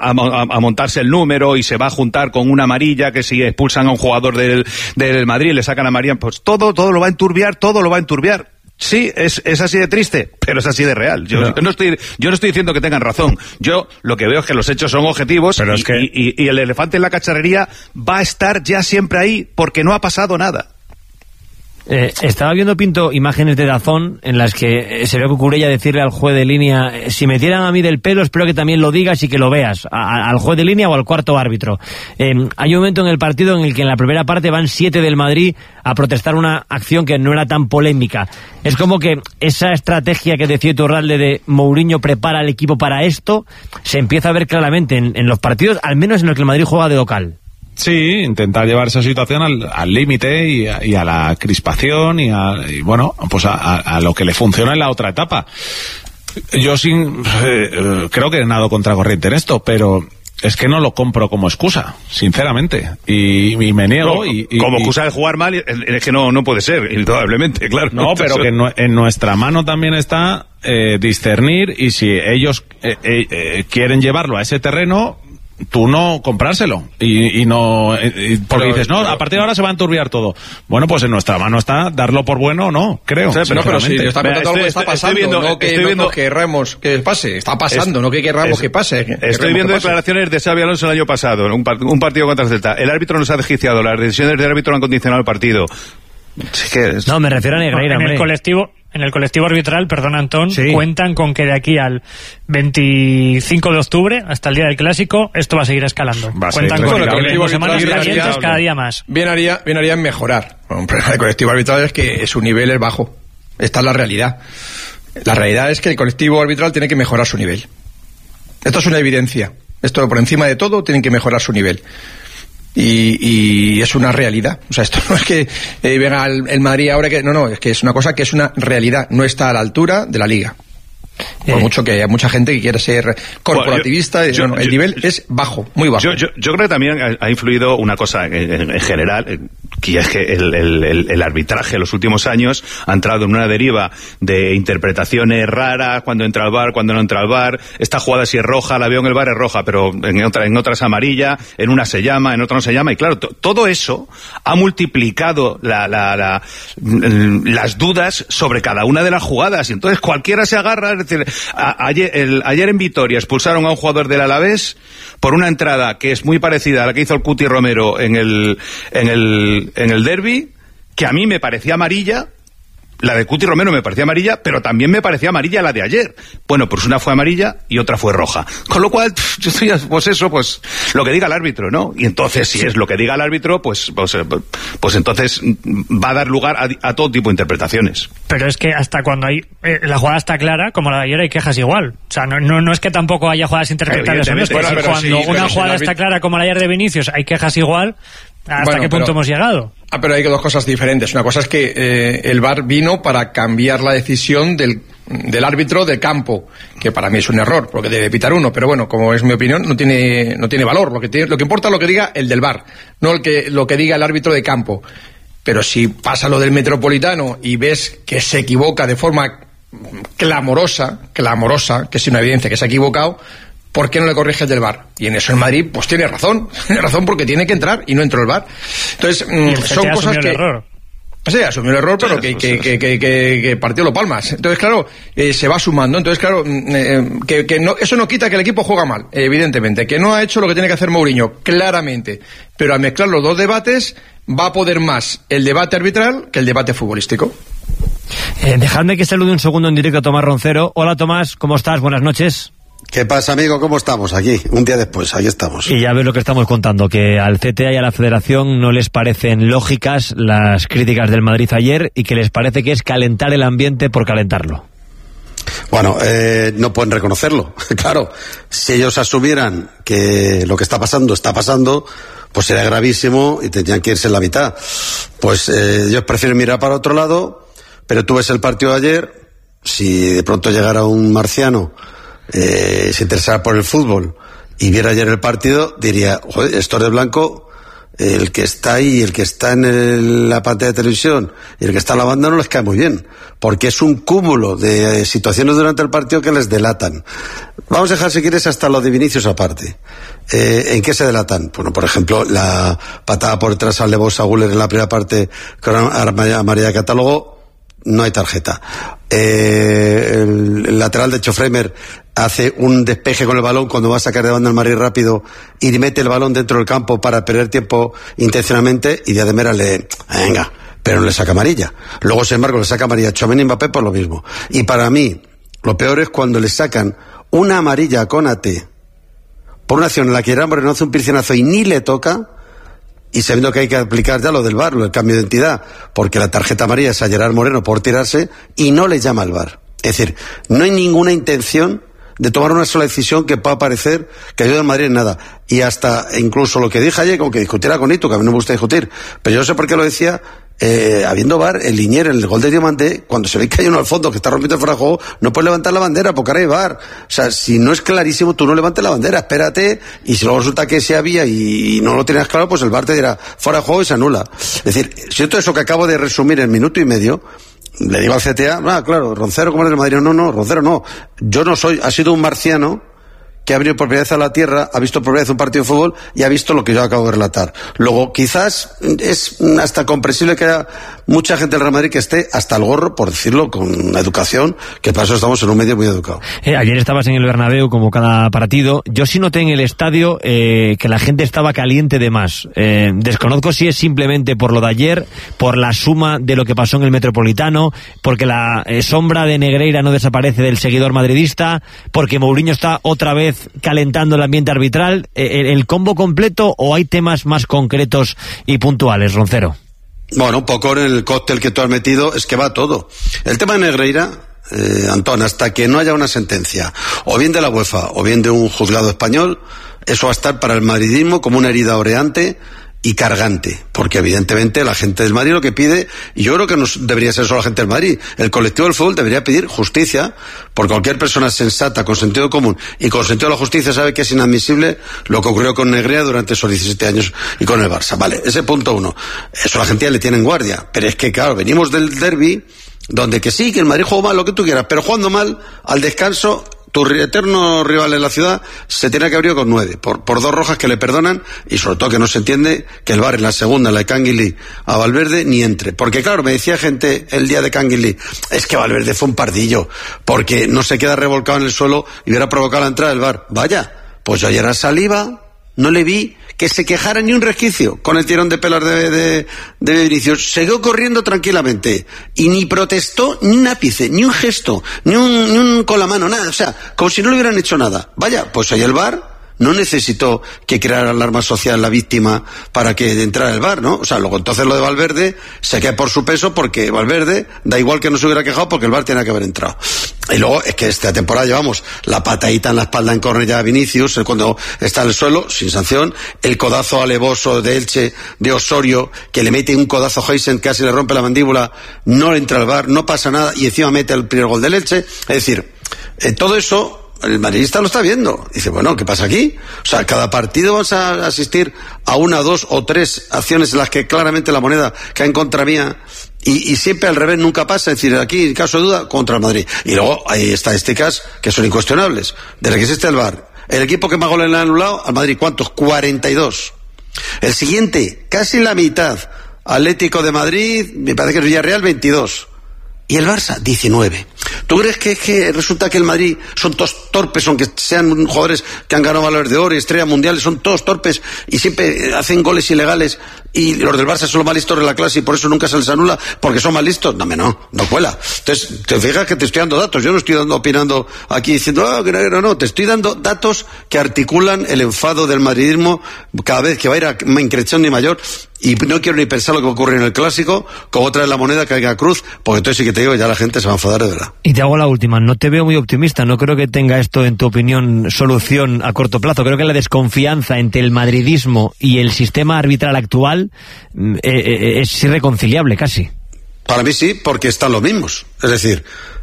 [SPEAKER 7] a montarse el número y se va a juntar con una amarilla, que si expulsan a un jugador del Madrid, le sacan a María, pues todo lo va a enturbiar. Sí, es así de triste, pero es así de real. Yo no estoy diciendo que tengan razón. Yo lo que veo es que los hechos son objetivos, y el elefante en la cacharrería va a estar ya siempre ahí porque no ha pasado nada.
[SPEAKER 2] Estaba viendo, Pinto, imágenes de DAZN en las que se ve a Cucurella decirle al juez de línea: si me tiran a mí del pelo, espero que también lo digas y que lo veas, al juez de línea o al cuarto árbitro. Hay un momento en el partido en el que en la primera parte van 7 del Madrid a protestar una acción que no era tan polémica. Es como que esa estrategia que decía Iturralde de Mourinho prepara al equipo para esto, se empieza a ver claramente en los partidos, al menos en los que el Madrid juega de local.
[SPEAKER 1] Sí, intentar llevar esa situación al límite y a la crispación y bueno, pues a lo que le funciona en la otra etapa. Yo creo que nado contracorriente en esto, pero es que no lo compro como excusa, sinceramente, y me niego.
[SPEAKER 7] Como excusa de jugar mal, es que no puede ser, indudablemente, claro.
[SPEAKER 1] No, pero que en nuestra mano también está discernir, y si ellos quieren llevarlo a ese terreno, tú no comprárselo y no porque dices, no, a partir de ahora se va a enturbiar todo. Bueno, pues en nuestra mano está darlo por bueno o no, creo.
[SPEAKER 8] Sí, pero sí, está contando algo que está pasando, no que querramos que pase. Está pasando, no que querramos que pase.
[SPEAKER 7] Estoy viendo declaraciones de Xabi Alonso el año pasado, un partido contra el Celta. El árbitro nos ha desquiciado, las decisiones del árbitro han condicionado el partido.
[SPEAKER 2] No, me refiero a Negreira,
[SPEAKER 5] en el colectivo arbitral, perdón, Antón,
[SPEAKER 2] sí,
[SPEAKER 5] cuentan con que de aquí al 25 de octubre, hasta el día del Clásico, esto va a seguir escalando. Cuentan con que semanas calientes cada día más.
[SPEAKER 8] Bien haría en mejorar. Un problema del colectivo arbitral es que su nivel es bajo. Esta es la realidad. La realidad es que el colectivo arbitral tiene que mejorar su nivel. Esto es una evidencia. Esto, por encima de todo, tienen que mejorar su nivel. Y es una realidad. O sea, esto no es que venga el Madrid ahora que... No, es que es una cosa que es una realidad. No está a la altura de la Liga. Por mucho que haya mucha gente que quiera ser corporativista, el nivel es bajo, muy bajo.
[SPEAKER 7] Yo creo que también ha influido una cosa en general, que es que el arbitraje en los últimos años ha entrado en una deriva de interpretaciones raras, cuando entra al VAR, cuando no entra al VAR, esta jugada si es roja, la veo en el VAR es roja, pero en otra es amarilla, en una se llama, en otra no se llama, y claro, todo eso ha multiplicado las dudas sobre cada una de las jugadas, y entonces cualquiera se agarra. Es decir, ayer en Vitoria expulsaron a un jugador del Alavés por una entrada que es muy parecida a la que hizo el Cuti Romero en el derbi, que a mí me parecía amarilla. La de Cuti Romero me parecía amarilla, pero también me parecía amarilla la de ayer. Bueno, pues una fue amarilla y otra fue roja. Con lo cual, yo estoy, pues lo que diga el árbitro, ¿no? Y entonces, si es lo que diga el árbitro, pues entonces va a dar lugar a todo tipo de interpretaciones.
[SPEAKER 5] Pero es que hasta cuando la jugada está clara, como la de ayer, hay quejas igual. O sea, no es que tampoco haya jugadas interpretables. Cuando una jugada está clara, como la de ayer de Vinicius, hay quejas igual. ¿Hasta qué punto hemos llegado?
[SPEAKER 8] Pero hay dos cosas diferentes. Una cosa es que el VAR vino para cambiar la decisión del árbitro de campo, que para mí es un error, porque debe pitar uno, pero bueno, como es mi opinión, no tiene valor. Lo que importa es lo que diga el del VAR, no lo que diga el árbitro de campo. Pero si pasa lo del Metropolitano y ves que se equivoca de forma clamorosa, que es una evidencia que se ha equivocado, ¿por qué no le corriges del VAR? Y en eso el Madrid, pues tiene razón porque tiene que entrar y no entró el VAR. Entonces, son cosas que... Sí, asumió el error, pero que partió los palmas. Entonces, claro, se va sumando. Entonces, claro, eso no quita que el equipo juega mal, evidentemente. Que no ha hecho lo que tiene que hacer Mourinho, claramente. Pero al mezclar los dos debates, va a poder más el debate arbitral que el debate futbolístico.
[SPEAKER 2] Dejadme que salude un segundo en directo a Tomás Roncero. Hola, Tomás, ¿cómo estás? Buenas noches.
[SPEAKER 9] ¿Qué pasa, amigo? ¿Cómo estamos? Aquí, un día después, aquí estamos.
[SPEAKER 2] Y ya ves lo que estamos contando, que al CTA y a la Federación no les parecen lógicas las críticas del Madrid ayer y que les parece que es calentar el ambiente por calentarlo.
[SPEAKER 9] Bueno, no pueden reconocerlo. Claro, si ellos asumieran que lo que está pasando, pues sería gravísimo y tendrían que irse en la mitad. Pues ellos prefieren mirar para otro lado, pero tú ves el partido de ayer, si de pronto llegara un marciano se interesara por el fútbol y viera ayer el partido, diría, joder, estos de blanco, el que está ahí, el que está en la pantalla de televisión y el que está en la banda no les cae muy bien, porque es un cúmulo de situaciones durante el partido que les delatan. Vamos a dejar, si quieres, hasta lo de Vinicius aparte. ¿En qué se delatan? Bueno, por ejemplo, la patada por detrás al Lebosa Guller en la primera parte con amarilla de catálogo, no hay tarjeta. El lateral de Chofremer hace un despeje con el balón cuando va a sacar de banda el Madrid rápido y mete el balón dentro del campo para perder tiempo intencionalmente, y Díaz de Mera venga, pero no le saca amarilla. Luego, sin embargo, le saca amarilla a Tchouaméni y Mbappé por lo mismo. Y para mí, lo peor es cuando le sacan una amarilla a Konaté por una acción en la que Gerard Moreno hace un piscinazo y ni le toca, y sabiendo que hay que aplicar ya lo del VAR, el cambio de identidad, porque la tarjeta amarilla es a Gerard Moreno por tirarse, y no le llama al VAR. Es decir, no hay ninguna intención de tomar una sola decisión que pueda parecer que ayude al Madrid en nada. Y hasta incluso lo que dije ayer, como que discutiera con Ito, que a mí no me gusta discutir, pero yo no sé por qué lo decía, habiendo VAR, el Linier, en el gol de Diomandé, cuando se ve que hay uno al fondo que está rompiendo el fuera de juego, no puedes levantar la bandera porque ahora hay VAR. O sea, si no es clarísimo, tú no levantes la bandera, espérate, y si luego resulta que sí había y no lo tienes claro, pues el VAR te dirá fuera de juego y se anula. Es decir, si todo eso que acabo de resumir en minuto y medio, le digo al CTA, claro, Roncero, ¿cómo eres el Madrid? No, Roncero no. Yo no soy, ha sido un marciano que ha venido por primera vez a la Tierra, ha visto por primera vez un partido de fútbol y ha visto lo que yo acabo de relatar. Luego, quizás es hasta comprensible que haya mucha gente del Real Madrid que esté hasta el gorro, por decirlo con educación, que para eso estamos en un medio muy educado.
[SPEAKER 2] Ayer estabas en el Bernabéu como cada partido. Yo sí noté en el estadio que la gente estaba caliente de más. Desconozco si es simplemente por lo de ayer, por la suma de lo que pasó en el Metropolitano, porque la sombra de Negreira no desaparece del seguidor madridista, porque Mourinho está otra vez calentando el ambiente arbitral. ¿El combo completo o hay temas más concretos y puntuales, Roncero?
[SPEAKER 9] Bueno, un poco en el cóctel que tú has metido es que va todo. El tema de Negreira, Antón, hasta que no haya una sentencia, o bien de la UEFA, o bien de un juzgado español, eso va a estar para el madridismo como una herida oreante y cargante, porque evidentemente la gente del Madrid lo que pide, y yo creo que no debería ser solo la gente del Madrid, el colectivo del fútbol debería pedir justicia, porque cualquier persona sensata, con sentido común y con sentido de la justicia sabe que es inadmisible lo que ocurrió con Negreira durante esos 17 años y con el Barça. Vale, ese punto uno. Eso la gente ya le tiene en guardia, pero es que claro, venimos del derbi, donde que sí, que el Madrid jugó mal, lo que tú quieras, pero jugando mal, al descanso, tu eterno rival en la ciudad se tiene que abrir con 9, por 2 rojas que le perdonan, y sobre todo que no se entiende que el VAR en la segunda, la de Canguilí a Valverde, ni entre. Porque claro, me decía gente el día de Canguilí, es que Valverde fue un pardillo, porque no se queda revolcado en el suelo y hubiera provocado la entrada del VAR. Vaya, pues yo ayer a Saliba no le vi que se quejara ni un resquicio con el tirón de pelas de Vinicius. Siguió corriendo tranquilamente y ni protestó ni un ápice, ni un gesto, ni un con la mano, nada. O sea, como si no le hubieran hecho nada. Vaya, pues ahí el VAR no necesitó que creara alarma social la víctima para que entrara el VAR, ¿no? O sea, luego entonces lo de Valverde se cae por su peso, porque Valverde da igual que no se hubiera quejado, porque el VAR tenía que haber entrado. Y luego es que esta temporada llevamos la patadita en la espalda en córner ya a Vinicius, cuando está en el suelo, sin sanción, el codazo alevoso de Elche, de Osorio, que le mete un codazo a Heisen, casi le rompe la mandíbula, no entra al VAR, no pasa nada, y encima mete el primer gol del Elche. Es decir, todo eso el madridista lo está viendo. Dice, bueno, ¿qué pasa aquí? O sea, cada partido vas a asistir a 1, 2 o 3 acciones en las que claramente la moneda cae en contra mía, y siempre al revés nunca pasa. Es decir, aquí, en caso de duda, contra el Madrid. Y luego hay estadísticas que son incuestionables. Desde que existe el VAR, el equipo que más goles le ha anulado al Madrid, ¿cuántos? 42. El siguiente, casi la mitad, Atlético de Madrid, me parece que es Villarreal, 22. Y el Barça, 19. ¿Tú crees que resulta que el Madrid son todos torpes, aunque sean jugadores que han ganado Balones de Oro y estrellas mundiales, son todos torpes y siempre hacen goles ilegales, y los del Barça son los más listos de la clase y por eso nunca se les anula, porque son más listos? No cuela. Entonces, te fijas que te estoy dando datos, yo no estoy opinando aquí diciendo, no, te estoy dando datos que articulan el enfado del madridismo cada vez que va a ir a increciendo y mayor. Y no quiero ni pensar lo que ocurre en el Clásico, como otra vez la moneda caiga a cruz, porque entonces sí que te digo, ya la gente se va a enfadar de verdad.
[SPEAKER 2] Y te hago la última, no te veo muy optimista, no creo que tenga esto, en tu opinión, solución a corto plazo. Creo que la desconfianza entre el madridismo y el sistema arbitral actual es irreconciliable casi.
[SPEAKER 9] Para mí sí, porque están los mismos. Es decir,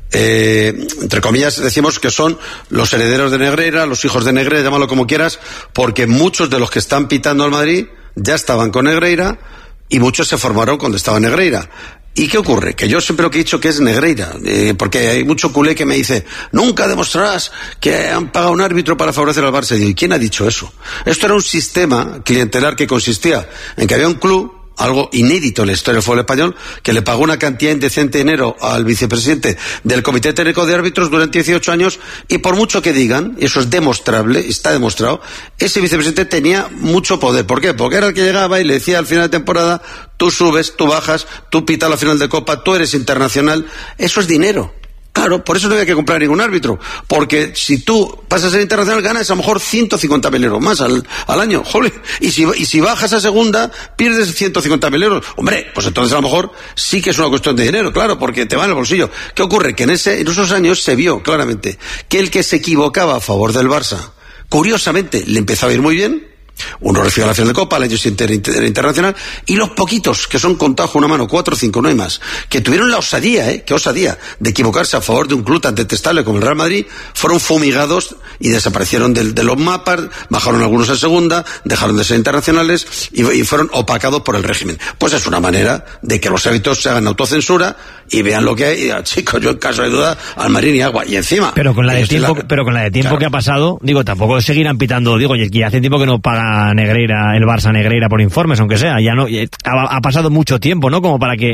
[SPEAKER 9] entre comillas decimos que son los herederos de Negreira, los hijos de Negreira, llámalo como quieras, porque muchos de los que están pitando al Madrid ya estaban con Negreira y muchos se formaron cuando estaba Negreira. ¿Y qué ocurre? Que yo siempre lo que he dicho que es Negreira, porque hay mucho culé que me dice, nunca demostrarás que han pagado un árbitro para favorecer al Barça. Digo, ¿y quién ha dicho eso? Esto era un sistema clientelar que consistía en que había un club, algo inédito en la historia del fútbol español, que le pagó una cantidad indecente de dinero al vicepresidente del Comité Técnico de Árbitros durante 18 años, y por mucho que digan, y eso es demostrable, está demostrado, ese vicepresidente tenía mucho poder. ¿Por qué? Porque era el que llegaba y le decía al final de temporada, tú subes, tú bajas, tú pitas la final de Copa, tú eres internacional. Eso es dinero. Claro, por eso no había que comprar ningún árbitro, porque si tú pasas a ser internacional ganas a lo mejor 150.000 euros más al año, joder, y si bajas a segunda pierdes 150.000 euros. Hombre, pues entonces a lo mejor sí que es una cuestión de dinero, claro, porque te va en el bolsillo. ¿Qué ocurre? Que en esos años se vio claramente que el que se equivocaba a favor del Barça, curiosamente le empezó a ir muy bien. Uno recibió la final de Copa, el año siguiente era internacional, y los poquitos, que son contados con una mano, 4 o 5, no hay más, que tuvieron la osadía, qué osadía, de equivocarse a favor de un club tan detestable como el Real Madrid, fueron fumigados y desaparecieron de los mapas, bajaron algunos a segunda, dejaron de ser internacionales y fueron opacados por el régimen. Pues es una manera de que los árbitros se hagan autocensura y vean lo que hay, y, chicos, yo en caso de duda, al Madrid ni agua, y encima...
[SPEAKER 2] Pero con la de tiempo, claro, que ha pasado, digo, tampoco seguirán pitando, digo, y hace tiempo que no paga Negreira, el Barça Negreira por informes, aunque sea, ya no, ha pasado mucho tiempo, ¿no? Como para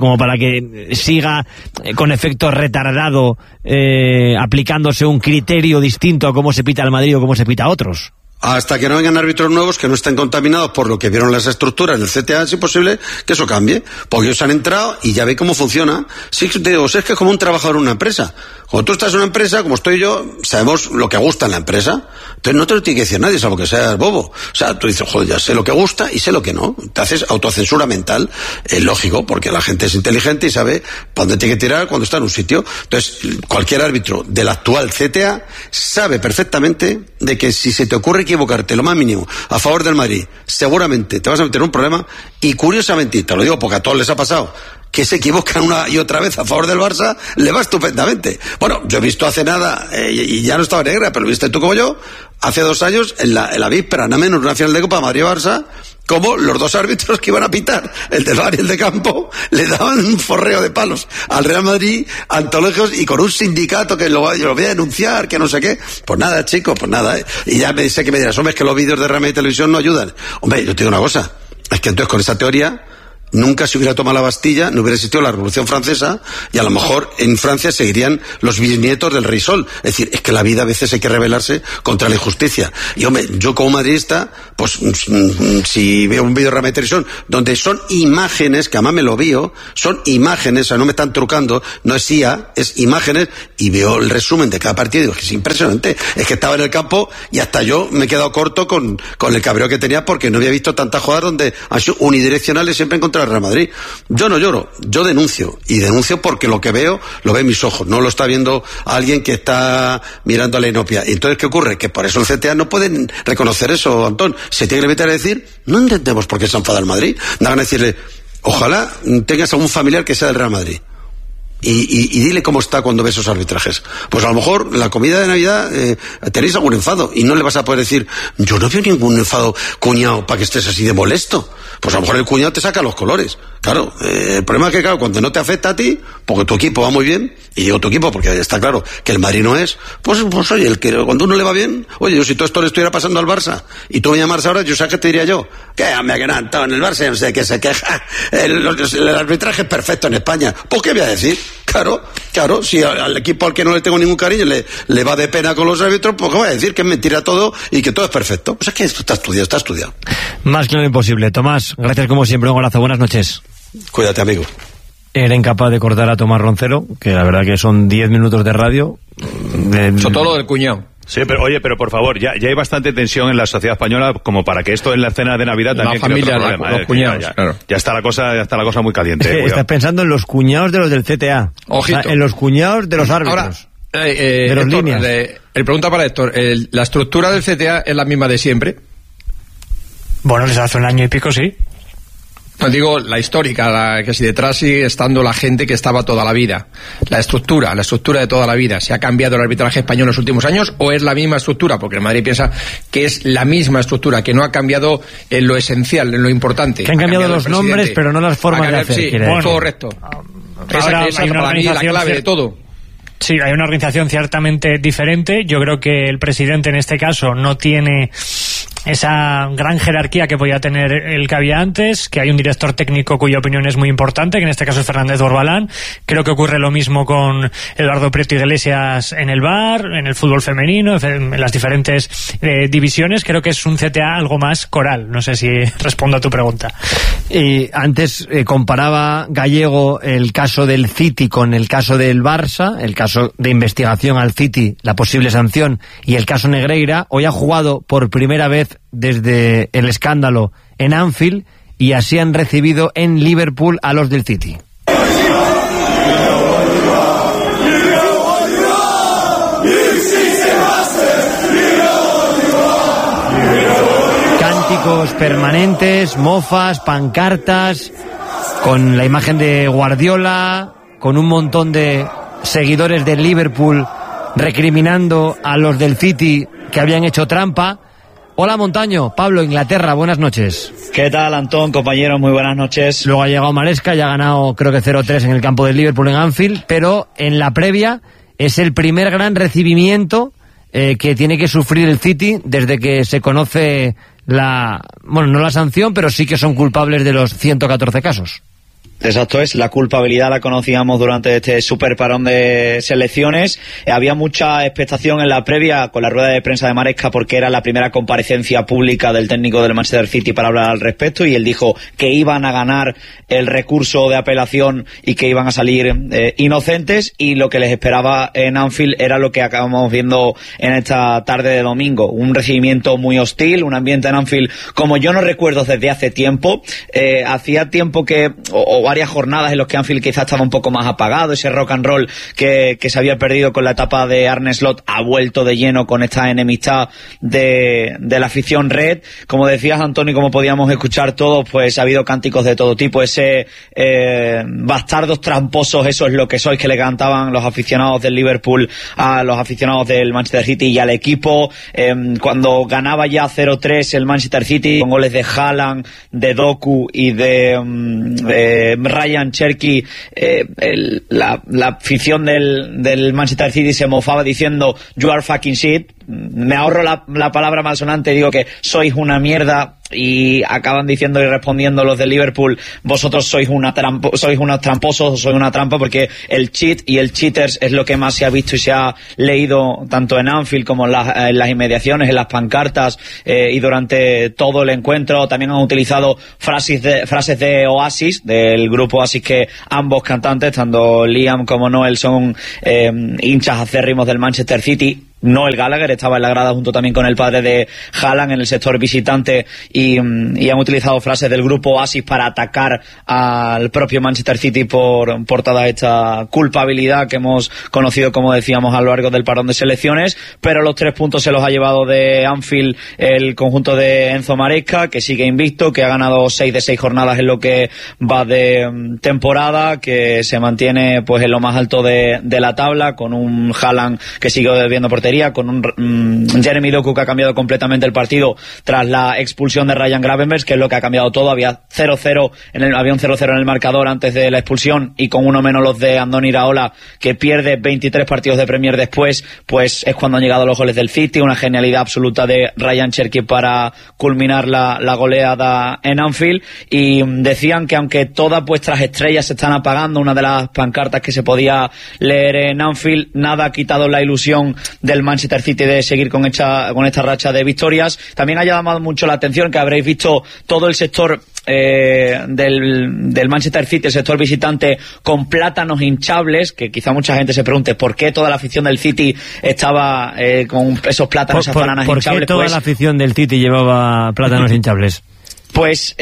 [SPEAKER 2] que siga con efecto retardado aplicándose un criterio distinto a cómo se pita al Madrid o cómo se pita a otros.
[SPEAKER 9] Hasta que no vengan árbitros nuevos que no estén contaminados por lo que vieron las estructuras del CTA, es imposible que eso cambie, porque ellos han entrado y ya ve cómo funciona. Sí, digo, es que es como un trabajador en una empresa. Cuando tú estás en una empresa, como estoy yo, sabemos lo que gusta en la empresa. Entonces no te lo tiene que decir nadie, salvo que seas bobo. O sea, tú dices, joder, ya sé lo que gusta y sé lo que no. Te haces autocensura mental, es lógico, porque la gente es inteligente y sabe para dónde tiene que tirar cuando está en un sitio. Entonces, cualquier árbitro del actual CTA sabe perfectamente de que si se te ocurre equivocarte lo más mínimo a favor del Madrid, seguramente te vas a meter en un problema. Y curiosamente, te lo digo porque a todos les ha pasado, que se equivocan una y otra vez a favor del Barça, le va estupendamente. Bueno, yo he visto hace nada, y ya no estaba negra, pero lo viste tú como yo, hace 2 años, en la víspera, nada menos, una final de Copa Madrid-Barça, como los 2 árbitros que iban a pitar, el del bar y el de campo, le daban un forreo de palos al Real Madrid, antológicos, y con un sindicato que lo voy a denunciar, que no sé qué. Pues nada, chico, pues nada. Y ya me dice que me dirás, hombre, es que los vídeos de Real Madrid y Televisión no ayudan. Hombre, yo te digo una cosa, es que entonces con esa teoría nunca se hubiera tomado la Bastilla, no hubiera existido la Revolución Francesa, y a lo mejor en Francia seguirían los bisnietos del Rey Sol. Es decir, es que la vida a veces hay que rebelarse contra la injusticia. Y hombre, yo como madridista, pues si veo un vídeo de Real Madrid Televisión donde son imágenes, que además me lo veo, son imágenes, o sea, no me están trucando, no es IA, es imágenes, y veo el resumen de cada partido y digo, que es impresionante. Es que estaba en el campo y hasta yo me he quedado corto con el cabreo que tenía, porque no había visto tantas jugadas donde han sido unidireccionales siempre en contra del Real Madrid. Yo no lloro, yo denuncio, y denuncio porque lo que veo lo ve mis ojos, no lo está viendo alguien que está mirando a la inopia. Y entonces, ¿qué ocurre? Que por eso el CTA no pueden reconocer eso, Antón. Se tiene que meter a decir, no entendemos por qué se enfada el Madrid. Dan a decirle, ojalá tengas algún familiar que sea del Real Madrid. Y dile cómo está cuando ves esos arbitrajes. Pues a lo mejor la comida de Navidad tenéis algún enfado y no le vas a poder decir, yo no veo ningún enfado, cuñado, para que estés así de molesto. Pues a lo mejor el cuñado te saca los colores. Claro, el problema es que, claro, cuando no te afecta a ti, porque tu equipo va muy bien, y digo tu equipo porque está claro que el Madrid no es, pues oye, cuando uno le va bien, oye, yo si todo esto le estuviera pasando al Barça, y tú me llamas ahora, yo sé que te diría yo, que hombre, que no, en el Barça no sé qué se queja, el arbitraje es perfecto en España. Pues ¿qué voy a decir? Claro, si al equipo al que no le tengo ningún cariño le va de pena con los árbitros, pues ¿qué voy a decir? Que es mentira todo y que todo es perfecto. Pues es que esto está estudiado.
[SPEAKER 2] Más claro imposible. Tomás, gracias como siempre, un abrazo, buenas noches.
[SPEAKER 9] Cuídate, amigo.
[SPEAKER 2] Era incapaz de cortar a Tomás Roncero, que la verdad que son 10 minutos de radio.
[SPEAKER 8] Sobre todo lo del cuñado.
[SPEAKER 7] Sí, pero oye, pero por favor, ya hay bastante tensión en la sociedad española como para que esto en la cena de Navidad también
[SPEAKER 8] la familia,
[SPEAKER 7] cree otro problema,
[SPEAKER 8] los cuñados, claro.
[SPEAKER 7] Ya está la cosa muy caliente.
[SPEAKER 2] Estás pensando en los cuñados de los del CTA.
[SPEAKER 8] Ojito.
[SPEAKER 2] O sea, en los cuñados de los árbitros.
[SPEAKER 8] Ahora,
[SPEAKER 2] de los
[SPEAKER 8] Héctor,
[SPEAKER 2] líneas.
[SPEAKER 8] El pregunta para Héctor, ¿la estructura del CTA es la misma de siempre?
[SPEAKER 5] Bueno, desde hace 1 año y pico, sí.
[SPEAKER 8] No digo la histórica, que si detrás sigue estando la gente que estaba toda la vida. La estructura de toda la vida. ¿Se ha cambiado el arbitraje español en los últimos años o es la misma estructura? Porque el Madrid piensa que es la misma estructura, que no ha cambiado en lo esencial, en lo importante.
[SPEAKER 2] Que han cambiado los nombres, pero no las formas de hacer.
[SPEAKER 8] Sí,
[SPEAKER 2] bueno,
[SPEAKER 8] correcto.
[SPEAKER 5] Ahora
[SPEAKER 8] Esa
[SPEAKER 5] hay
[SPEAKER 8] es
[SPEAKER 5] una
[SPEAKER 8] para mí la clave de todo.
[SPEAKER 5] Sí, hay una organización ciertamente diferente. Yo creo que el presidente en este caso no tiene esa gran jerarquía que podía tener el que había antes, que hay un director técnico cuya opinión es muy importante, que en este caso es Fernández Borbalán. Creo que ocurre lo mismo con Eduardo Prieto Iglesias en el VAR, en el fútbol femenino, en las diferentes divisiones. Creo que es un CTA algo más coral. No sé si respondo a tu pregunta.
[SPEAKER 2] Y antes comparaba Gallego el caso del City con el caso del Barça, el caso de investigación al City, la posible sanción, y el caso Negreira. Hoy ha jugado por primera vez desde el escándalo en Anfield y así han recibido en Liverpool a los del City. Cánticos permanentes, mofas, pancartas, con la imagen de Guardiola, con un montón de seguidores del Liverpool recriminando a los del City que habían hecho trampa. Hola Montaño, Pablo, Inglaterra, buenas noches.
[SPEAKER 10] ¿Qué tal, Antón, compañero? Muy buenas noches.
[SPEAKER 2] Luego ha llegado Maresca, ya ha ganado creo que 0-3 en el campo del Liverpool en Anfield, pero en la previa es el primer gran recibimiento que tiene que sufrir el City desde que se conoce no la sanción, pero sí que son culpables de los 114 casos.
[SPEAKER 10] Exacto, es la culpabilidad la conocíamos durante este super parón de selecciones. Había mucha expectación en la previa con la rueda de prensa de Maresca porque era la primera comparecencia pública del técnico del Manchester City para hablar al respecto, y él dijo que iban a ganar el recurso de apelación y que iban a salir inocentes, y lo que les esperaba en Anfield era lo que acabamos viendo en esta tarde de domingo, un recibimiento muy hostil, un ambiente en Anfield como yo no recuerdo desde hace tiempo. Hacía tiempo que o varias jornadas en los que Anfield quizás estaba un poco más apagado, ese rock and roll que se había perdido con la etapa de Arne Slot ha vuelto de lleno con esta enemistad de la afición red. Como decías, Antonio, como podíamos escuchar todos, pues ha habido cánticos de todo tipo, ese bastardos tramposos, eso es lo que sois, que le cantaban los aficionados del Liverpool a los aficionados del Manchester City y al equipo. Cuando ganaba ya 0-3 el Manchester City con goles de Haaland, de Doku y de Ryan Cherky, la afición del Manchester City se mofaba diciendo "You are fucking shit". Me ahorro la palabra malsonante, digo que sois una mierda, y acaban diciendo y respondiendo los de Liverpool: vosotros sois unos tramposos, sois una trampa, porque el cheat y el cheaters es lo que más se ha visto y se ha leído tanto en Anfield como en las inmediaciones, en las pancartas, y durante todo el encuentro. También han utilizado frases de Oasis, del grupo Oasis, que ambos cantantes, tanto Liam como Noel, son hinchas acérrimos del Manchester City. Noel Gallagher estaba en la grada junto también con el padre de Haaland en el sector visitante, y han utilizado frases del grupo Oasis para atacar al propio Manchester City por toda esta culpabilidad que hemos conocido, como decíamos, a lo largo del parón de selecciones. Pero los 3 puntos se los ha llevado de Anfield el conjunto de Enzo Maresca, que sigue invicto, que ha ganado 6 de 6 jornadas en lo que va de temporada, que se mantiene pues en lo más alto de la tabla, con un Haaland que sigue debiendo portería, con un Jeremy Doku que ha cambiado completamente el partido tras la expulsión de Ryan Gravenberch, que es lo que ha cambiado todo. Había un 0-0 en el marcador antes de la expulsión, y con uno menos los de Andoni Iraola, que pierde 23 partidos de Premier después, pues es cuando han llegado los goles del City. Una genialidad absoluta de Ryan Cherky para culminar la goleada en Anfield. Y decían que aunque todas vuestras estrellas se están apagando, una de las pancartas que se podía leer en Anfield, nada ha quitado la ilusión del Manchester City de seguir con esta racha de victorias. También ha llamado mucho la atención que habréis visto todo el sector del Manchester City, el sector visitante, con plátanos hinchables, que quizá mucha gente se pregunte por qué toda la afición del City estaba con esos plátanos, esas bananas hinchables. ¿Por qué
[SPEAKER 2] toda la afición del City llevaba plátanos hinchables?
[SPEAKER 10] Pues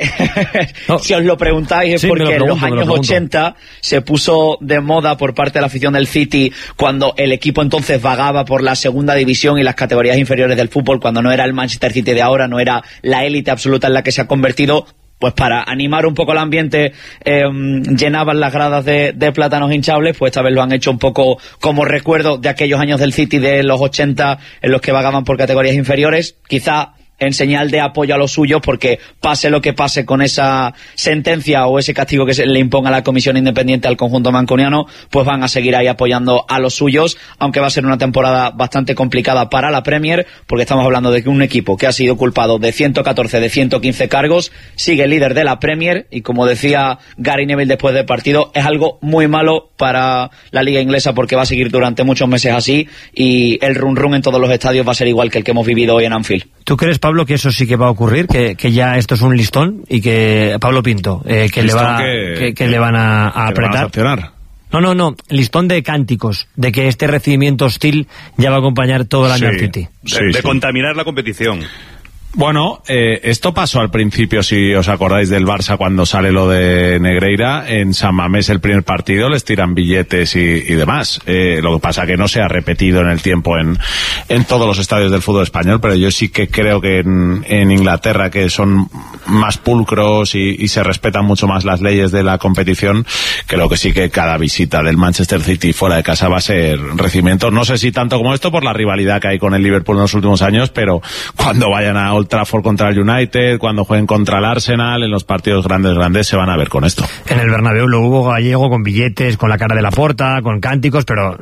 [SPEAKER 10] si os lo preguntáis es porque en los años 80 se puso de moda por parte de la afición del City, cuando el equipo entonces vagaba por la segunda división y las categorías inferiores del fútbol, cuando no era el Manchester City de ahora, no era la élite absoluta en la que se ha convertido. Pues para animar un poco el ambiente, llenaban las gradas de plátanos hinchables. Pues esta vez lo han hecho un poco como recuerdo de aquellos años del City de los 80 en los que vagaban por categorías inferiores, quizá en señal de apoyo a los suyos, porque pase lo que pase con esa sentencia o ese castigo que se le imponga la comisión independiente al conjunto mancuniano, pues van a seguir ahí apoyando a los suyos, aunque va a ser una temporada bastante complicada para la Premier, porque estamos hablando de que un equipo que ha sido culpado de 114 de 115 cargos sigue líder de la Premier, y como decía Gary Neville después del partido, es algo muy malo para la liga inglesa, porque va a seguir durante muchos meses así, y el run en todos los estadios va a ser igual que el que hemos vivido hoy en Anfield.
[SPEAKER 2] ¿Tú crees, Pablo, que eso sí que va a ocurrir? Que ya esto es un listón, y que Pablo Pinto, que le van a apretar. No, listón de cánticos, de que este recibimiento hostil ya va a acompañar todo el año al City.
[SPEAKER 7] De contaminar la competición.
[SPEAKER 1] Bueno, esto pasó al principio, si os acordáis del Barça, cuando sale lo de Negreira. En San Mamés, el primer partido, les tiran billetes y demás. Lo que pasa que no se ha repetido en el tiempo en todos los estadios del fútbol español, pero yo sí que creo que en Inglaterra, que son más pulcros y se respetan mucho más las leyes de la competición, creo que sí que cada visita del Manchester City fuera de casa va a ser recibimiento. No sé si tanto como esto por la rivalidad que hay con el Liverpool en los últimos años, pero cuando vayan a Old Trafford contra el United, cuando jueguen contra el Arsenal, en los partidos grandes se van a ver con esto.
[SPEAKER 2] En el Bernabéu lo hubo gallego con billetes, con la cara de Laporta, con cánticos, pero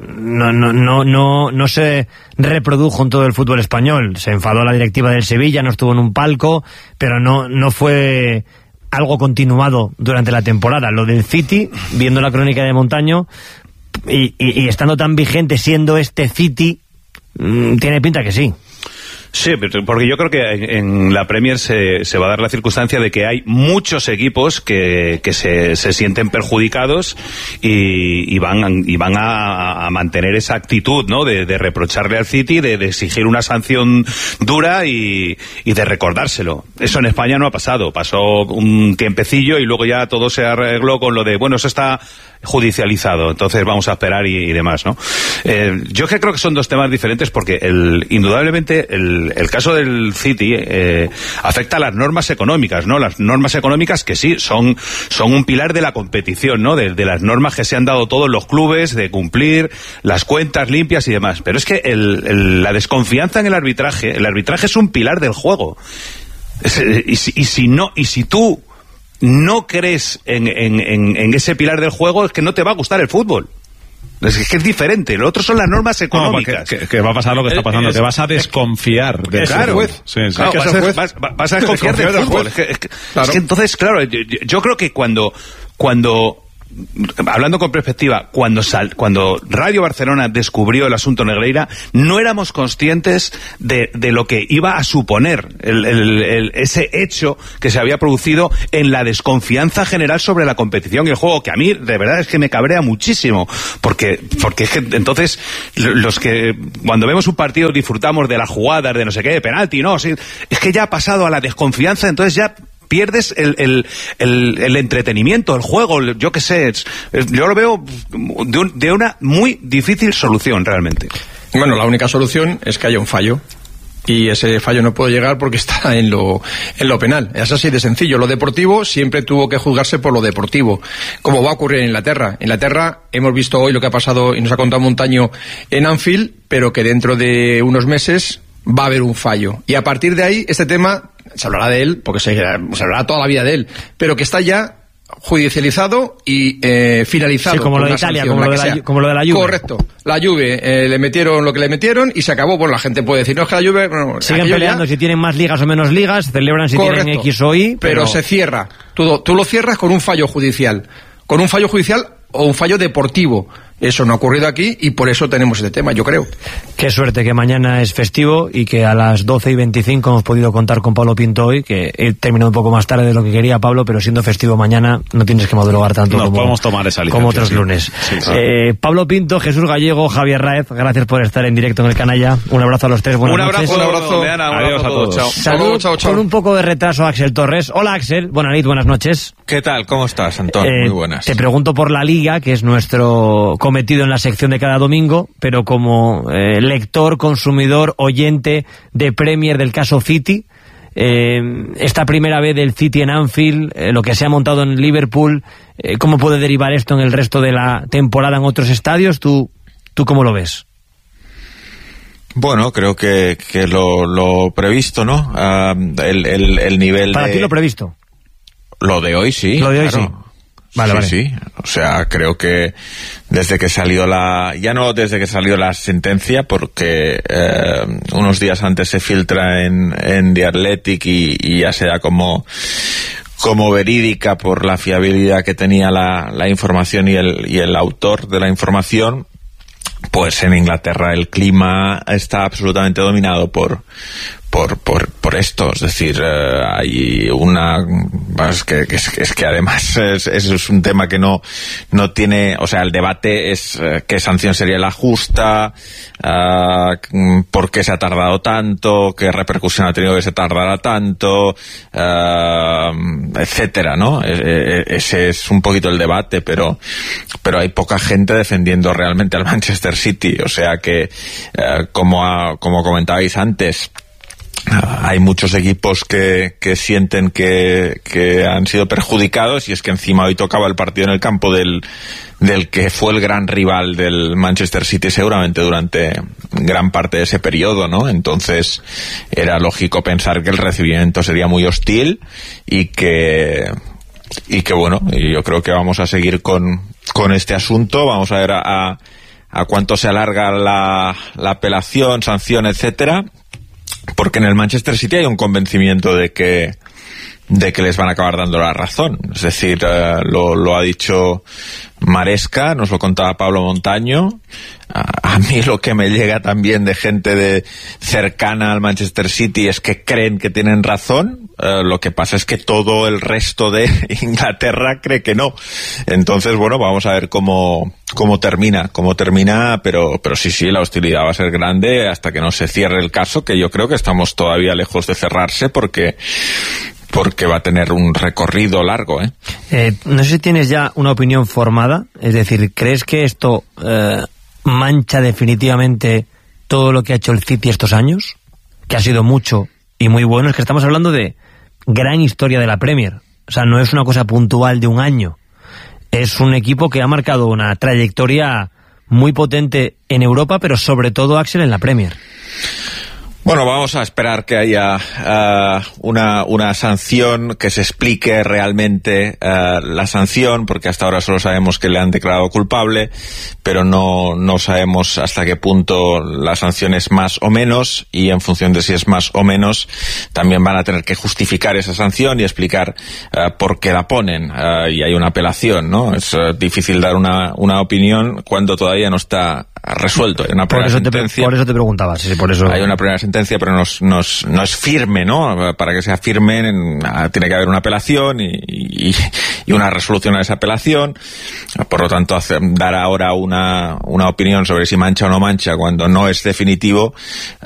[SPEAKER 2] no se reprodujo en todo el fútbol español. Se enfadó la directiva del Sevilla, no estuvo en un palco, pero no fue algo continuado durante la temporada. Lo del City, viendo la crónica de Montaño, y estando tan vigente siendo este City, tiene pinta que sí.
[SPEAKER 7] Sí, porque yo creo que en la Premier se va a dar la circunstancia de que hay muchos equipos que se sienten perjudicados y van a mantener esa actitud, ¿no? De reprocharle al City, de exigir una sanción dura y de recordárselo. Eso en España no ha pasado. Pasó un tiempecillo y luego ya todo se arregló con lo de, bueno, eso está judicializado, entonces vamos a esperar y demás, ¿no? Yo es que creo que son dos temas diferentes porque indudablemente el caso del City afecta a las normas económicas, ¿no? Las normas económicas que sí son un pilar de la competición, ¿no? De las normas que se han dado todos los clubes, de cumplir las cuentas limpias y demás. Pero es que la desconfianza en el arbitraje es un pilar del juego. Y si tú no crees en ese pilar del juego, es que no te va a gustar el fútbol. Es que es diferente. Lo otro son las normas económicas.
[SPEAKER 1] Que va a pasar lo que está pasando. Te vas a desconfiar del
[SPEAKER 7] fútbol.
[SPEAKER 1] Claro,
[SPEAKER 7] vas a desconfiar del fútbol. Es que entonces, claro, yo creo que cuando hablando con perspectiva, cuando Radio Barcelona descubrió el asunto Negreira, no éramos conscientes de lo que iba a suponer ese hecho que se había producido en la desconfianza general sobre la competición y el juego, que a mí de verdad es que me cabrea muchísimo, porque es que entonces los que cuando vemos un partido disfrutamos de las jugadas, de no sé qué, de penalti, no, sí, es que ya ha pasado a la desconfianza, entonces ya pierdes el entretenimiento, el juego, yo qué sé, yo lo veo de una muy difícil solución realmente.
[SPEAKER 8] Bueno, la única solución es que haya un fallo. Y ese fallo no puede llegar porque está en lo penal. Es así de sencillo. Lo deportivo siempre tuvo que juzgarse por lo deportivo, como va a ocurrir en Inglaterra. En Inglaterra hemos visto hoy lo que ha pasado y nos ha contado Montaño en Anfield, pero que dentro de unos meses va a haber un fallo. Y a partir de ahí, este tema se hablará de él, porque se hablará toda la vida de él, pero que está ya judicializado y finalizado.
[SPEAKER 2] Sí, como lo de Italia, como lo de la Juve.
[SPEAKER 8] Correcto. La Juve le metieron lo que le metieron y se acabó. Bueno, la gente puede decir, no, es que la Juve... Bueno,
[SPEAKER 2] siguen peleando si tienen más ligas o menos ligas, celebran si tienen X o Y,
[SPEAKER 8] pero se cierra. Tú lo cierras con un fallo judicial. Con un fallo judicial o un fallo deportivo. Eso no ha ocurrido aquí y por eso tenemos este tema, yo creo.
[SPEAKER 2] Qué suerte que mañana es festivo y que a las 12:25 hemos podido contar con Pablo Pinto hoy, que he terminado un poco más tarde de lo que quería, Pablo, pero siendo festivo mañana no tienes que madrugar tanto
[SPEAKER 1] podemos tomar esa licencia,
[SPEAKER 2] como otros lunes. Sí, claro. Pablo Pinto, Jesús Gallego, Javier Raez, gracias por estar en directo en el Canalla. Un abrazo a los tres, buenas noches.
[SPEAKER 8] Un abrazo.
[SPEAKER 1] Adiós a todos.
[SPEAKER 8] Chao.
[SPEAKER 2] Salud, chao. Con un poco de retraso a Axel Torres. Hola Axel, buenas noches.
[SPEAKER 11] ¿Qué tal? ¿Cómo estás, Antón? Muy buenas.
[SPEAKER 2] Te pregunto por la Liga, que es nuestro cometido en la sección de cada domingo, pero como lector, consumidor, oyente de Premier del caso City, esta primera vez del City en Anfield, lo que se ha montado en Liverpool, ¿cómo puede derivar esto en el resto de la temporada en otros estadios? ¿Tú cómo lo ves?
[SPEAKER 11] Bueno, creo que lo previsto, ¿no? El nivel
[SPEAKER 2] ¿Para ti lo previsto?
[SPEAKER 11] Lo de hoy sí.
[SPEAKER 2] Lo de hoy
[SPEAKER 11] claro.
[SPEAKER 2] sí. Vale.
[SPEAKER 11] Sí. O sea, creo que desde que salió ya no desde que salió la sentencia, porque unos días antes se filtra en The Athletic y ya se da como verídica por la fiabilidad que tenía la información y el autor de la información. Pues en Inglaterra el clima está absolutamente dominado por esto, es decir, hay es que además es un tema que no tiene, o sea, el debate es qué sanción sería la justa, por qué se ha tardado tanto, qué repercusión ha tenido que se tardara tanto, etcétera, ¿no? Ese es un poquito el debate, pero hay poca gente defendiendo realmente al Manchester City, o sea que como comentabais antes, hay muchos equipos que sienten que han sido perjudicados, y es que encima hoy tocaba el partido en el campo del que fue el gran rival del Manchester City seguramente durante gran parte de ese periodo, ¿no? Entonces era lógico pensar que el recibimiento sería muy hostil y que bueno, y yo creo que vamos a seguir con este asunto. Vamos a ver a cuánto se alarga la apelación, sanción, etcétera. Porque en el Manchester City hay un convencimiento de que de que les van a acabar dando la razón. Es decir, lo ha dicho Maresca, nos lo contaba Pablo Montaño. A mí lo que me llega también de gente cercana al Manchester City es que creen que tienen razón. Lo que pasa es que todo el resto de Inglaterra cree que no. Entonces, bueno, vamos a ver cómo termina, pero sí, la hostilidad va a ser grande hasta que no se cierre el caso, que yo creo que estamos todavía lejos de cerrarse porque va a tener un recorrido largo,
[SPEAKER 2] no sé si tienes ya una opinión formada, es decir, ¿crees que esto mancha definitivamente todo lo que ha hecho el City estos años? Que ha sido mucho y muy bueno. Es que estamos hablando de gran historia de la Premier. O sea, no es una cosa puntual de un año. Es un equipo que ha marcado una trayectoria muy potente en Europa, pero sobre todo, Axel, en la Premier.
[SPEAKER 11] Bueno, vamos a esperar que haya una sanción, que se explique realmente la sanción, porque hasta ahora solo sabemos que le han declarado culpable, pero no sabemos hasta qué punto la sanción es más o menos, y en función de si es más o menos, también van a tener que justificar esa sanción y explicar por qué la ponen, y hay una apelación, ¿no? Es difícil dar una opinión cuando todavía no está resuelto. Hay una primera sentencia.
[SPEAKER 2] Por eso te preguntaba. Sí, por eso.
[SPEAKER 11] Hay una primera sentencia, pero no es firme, ¿no? Para que sea firme tiene que haber una apelación y una resolución a esa apelación. Por lo tanto, dar ahora una opinión sobre si mancha o no mancha cuando no es definitivo,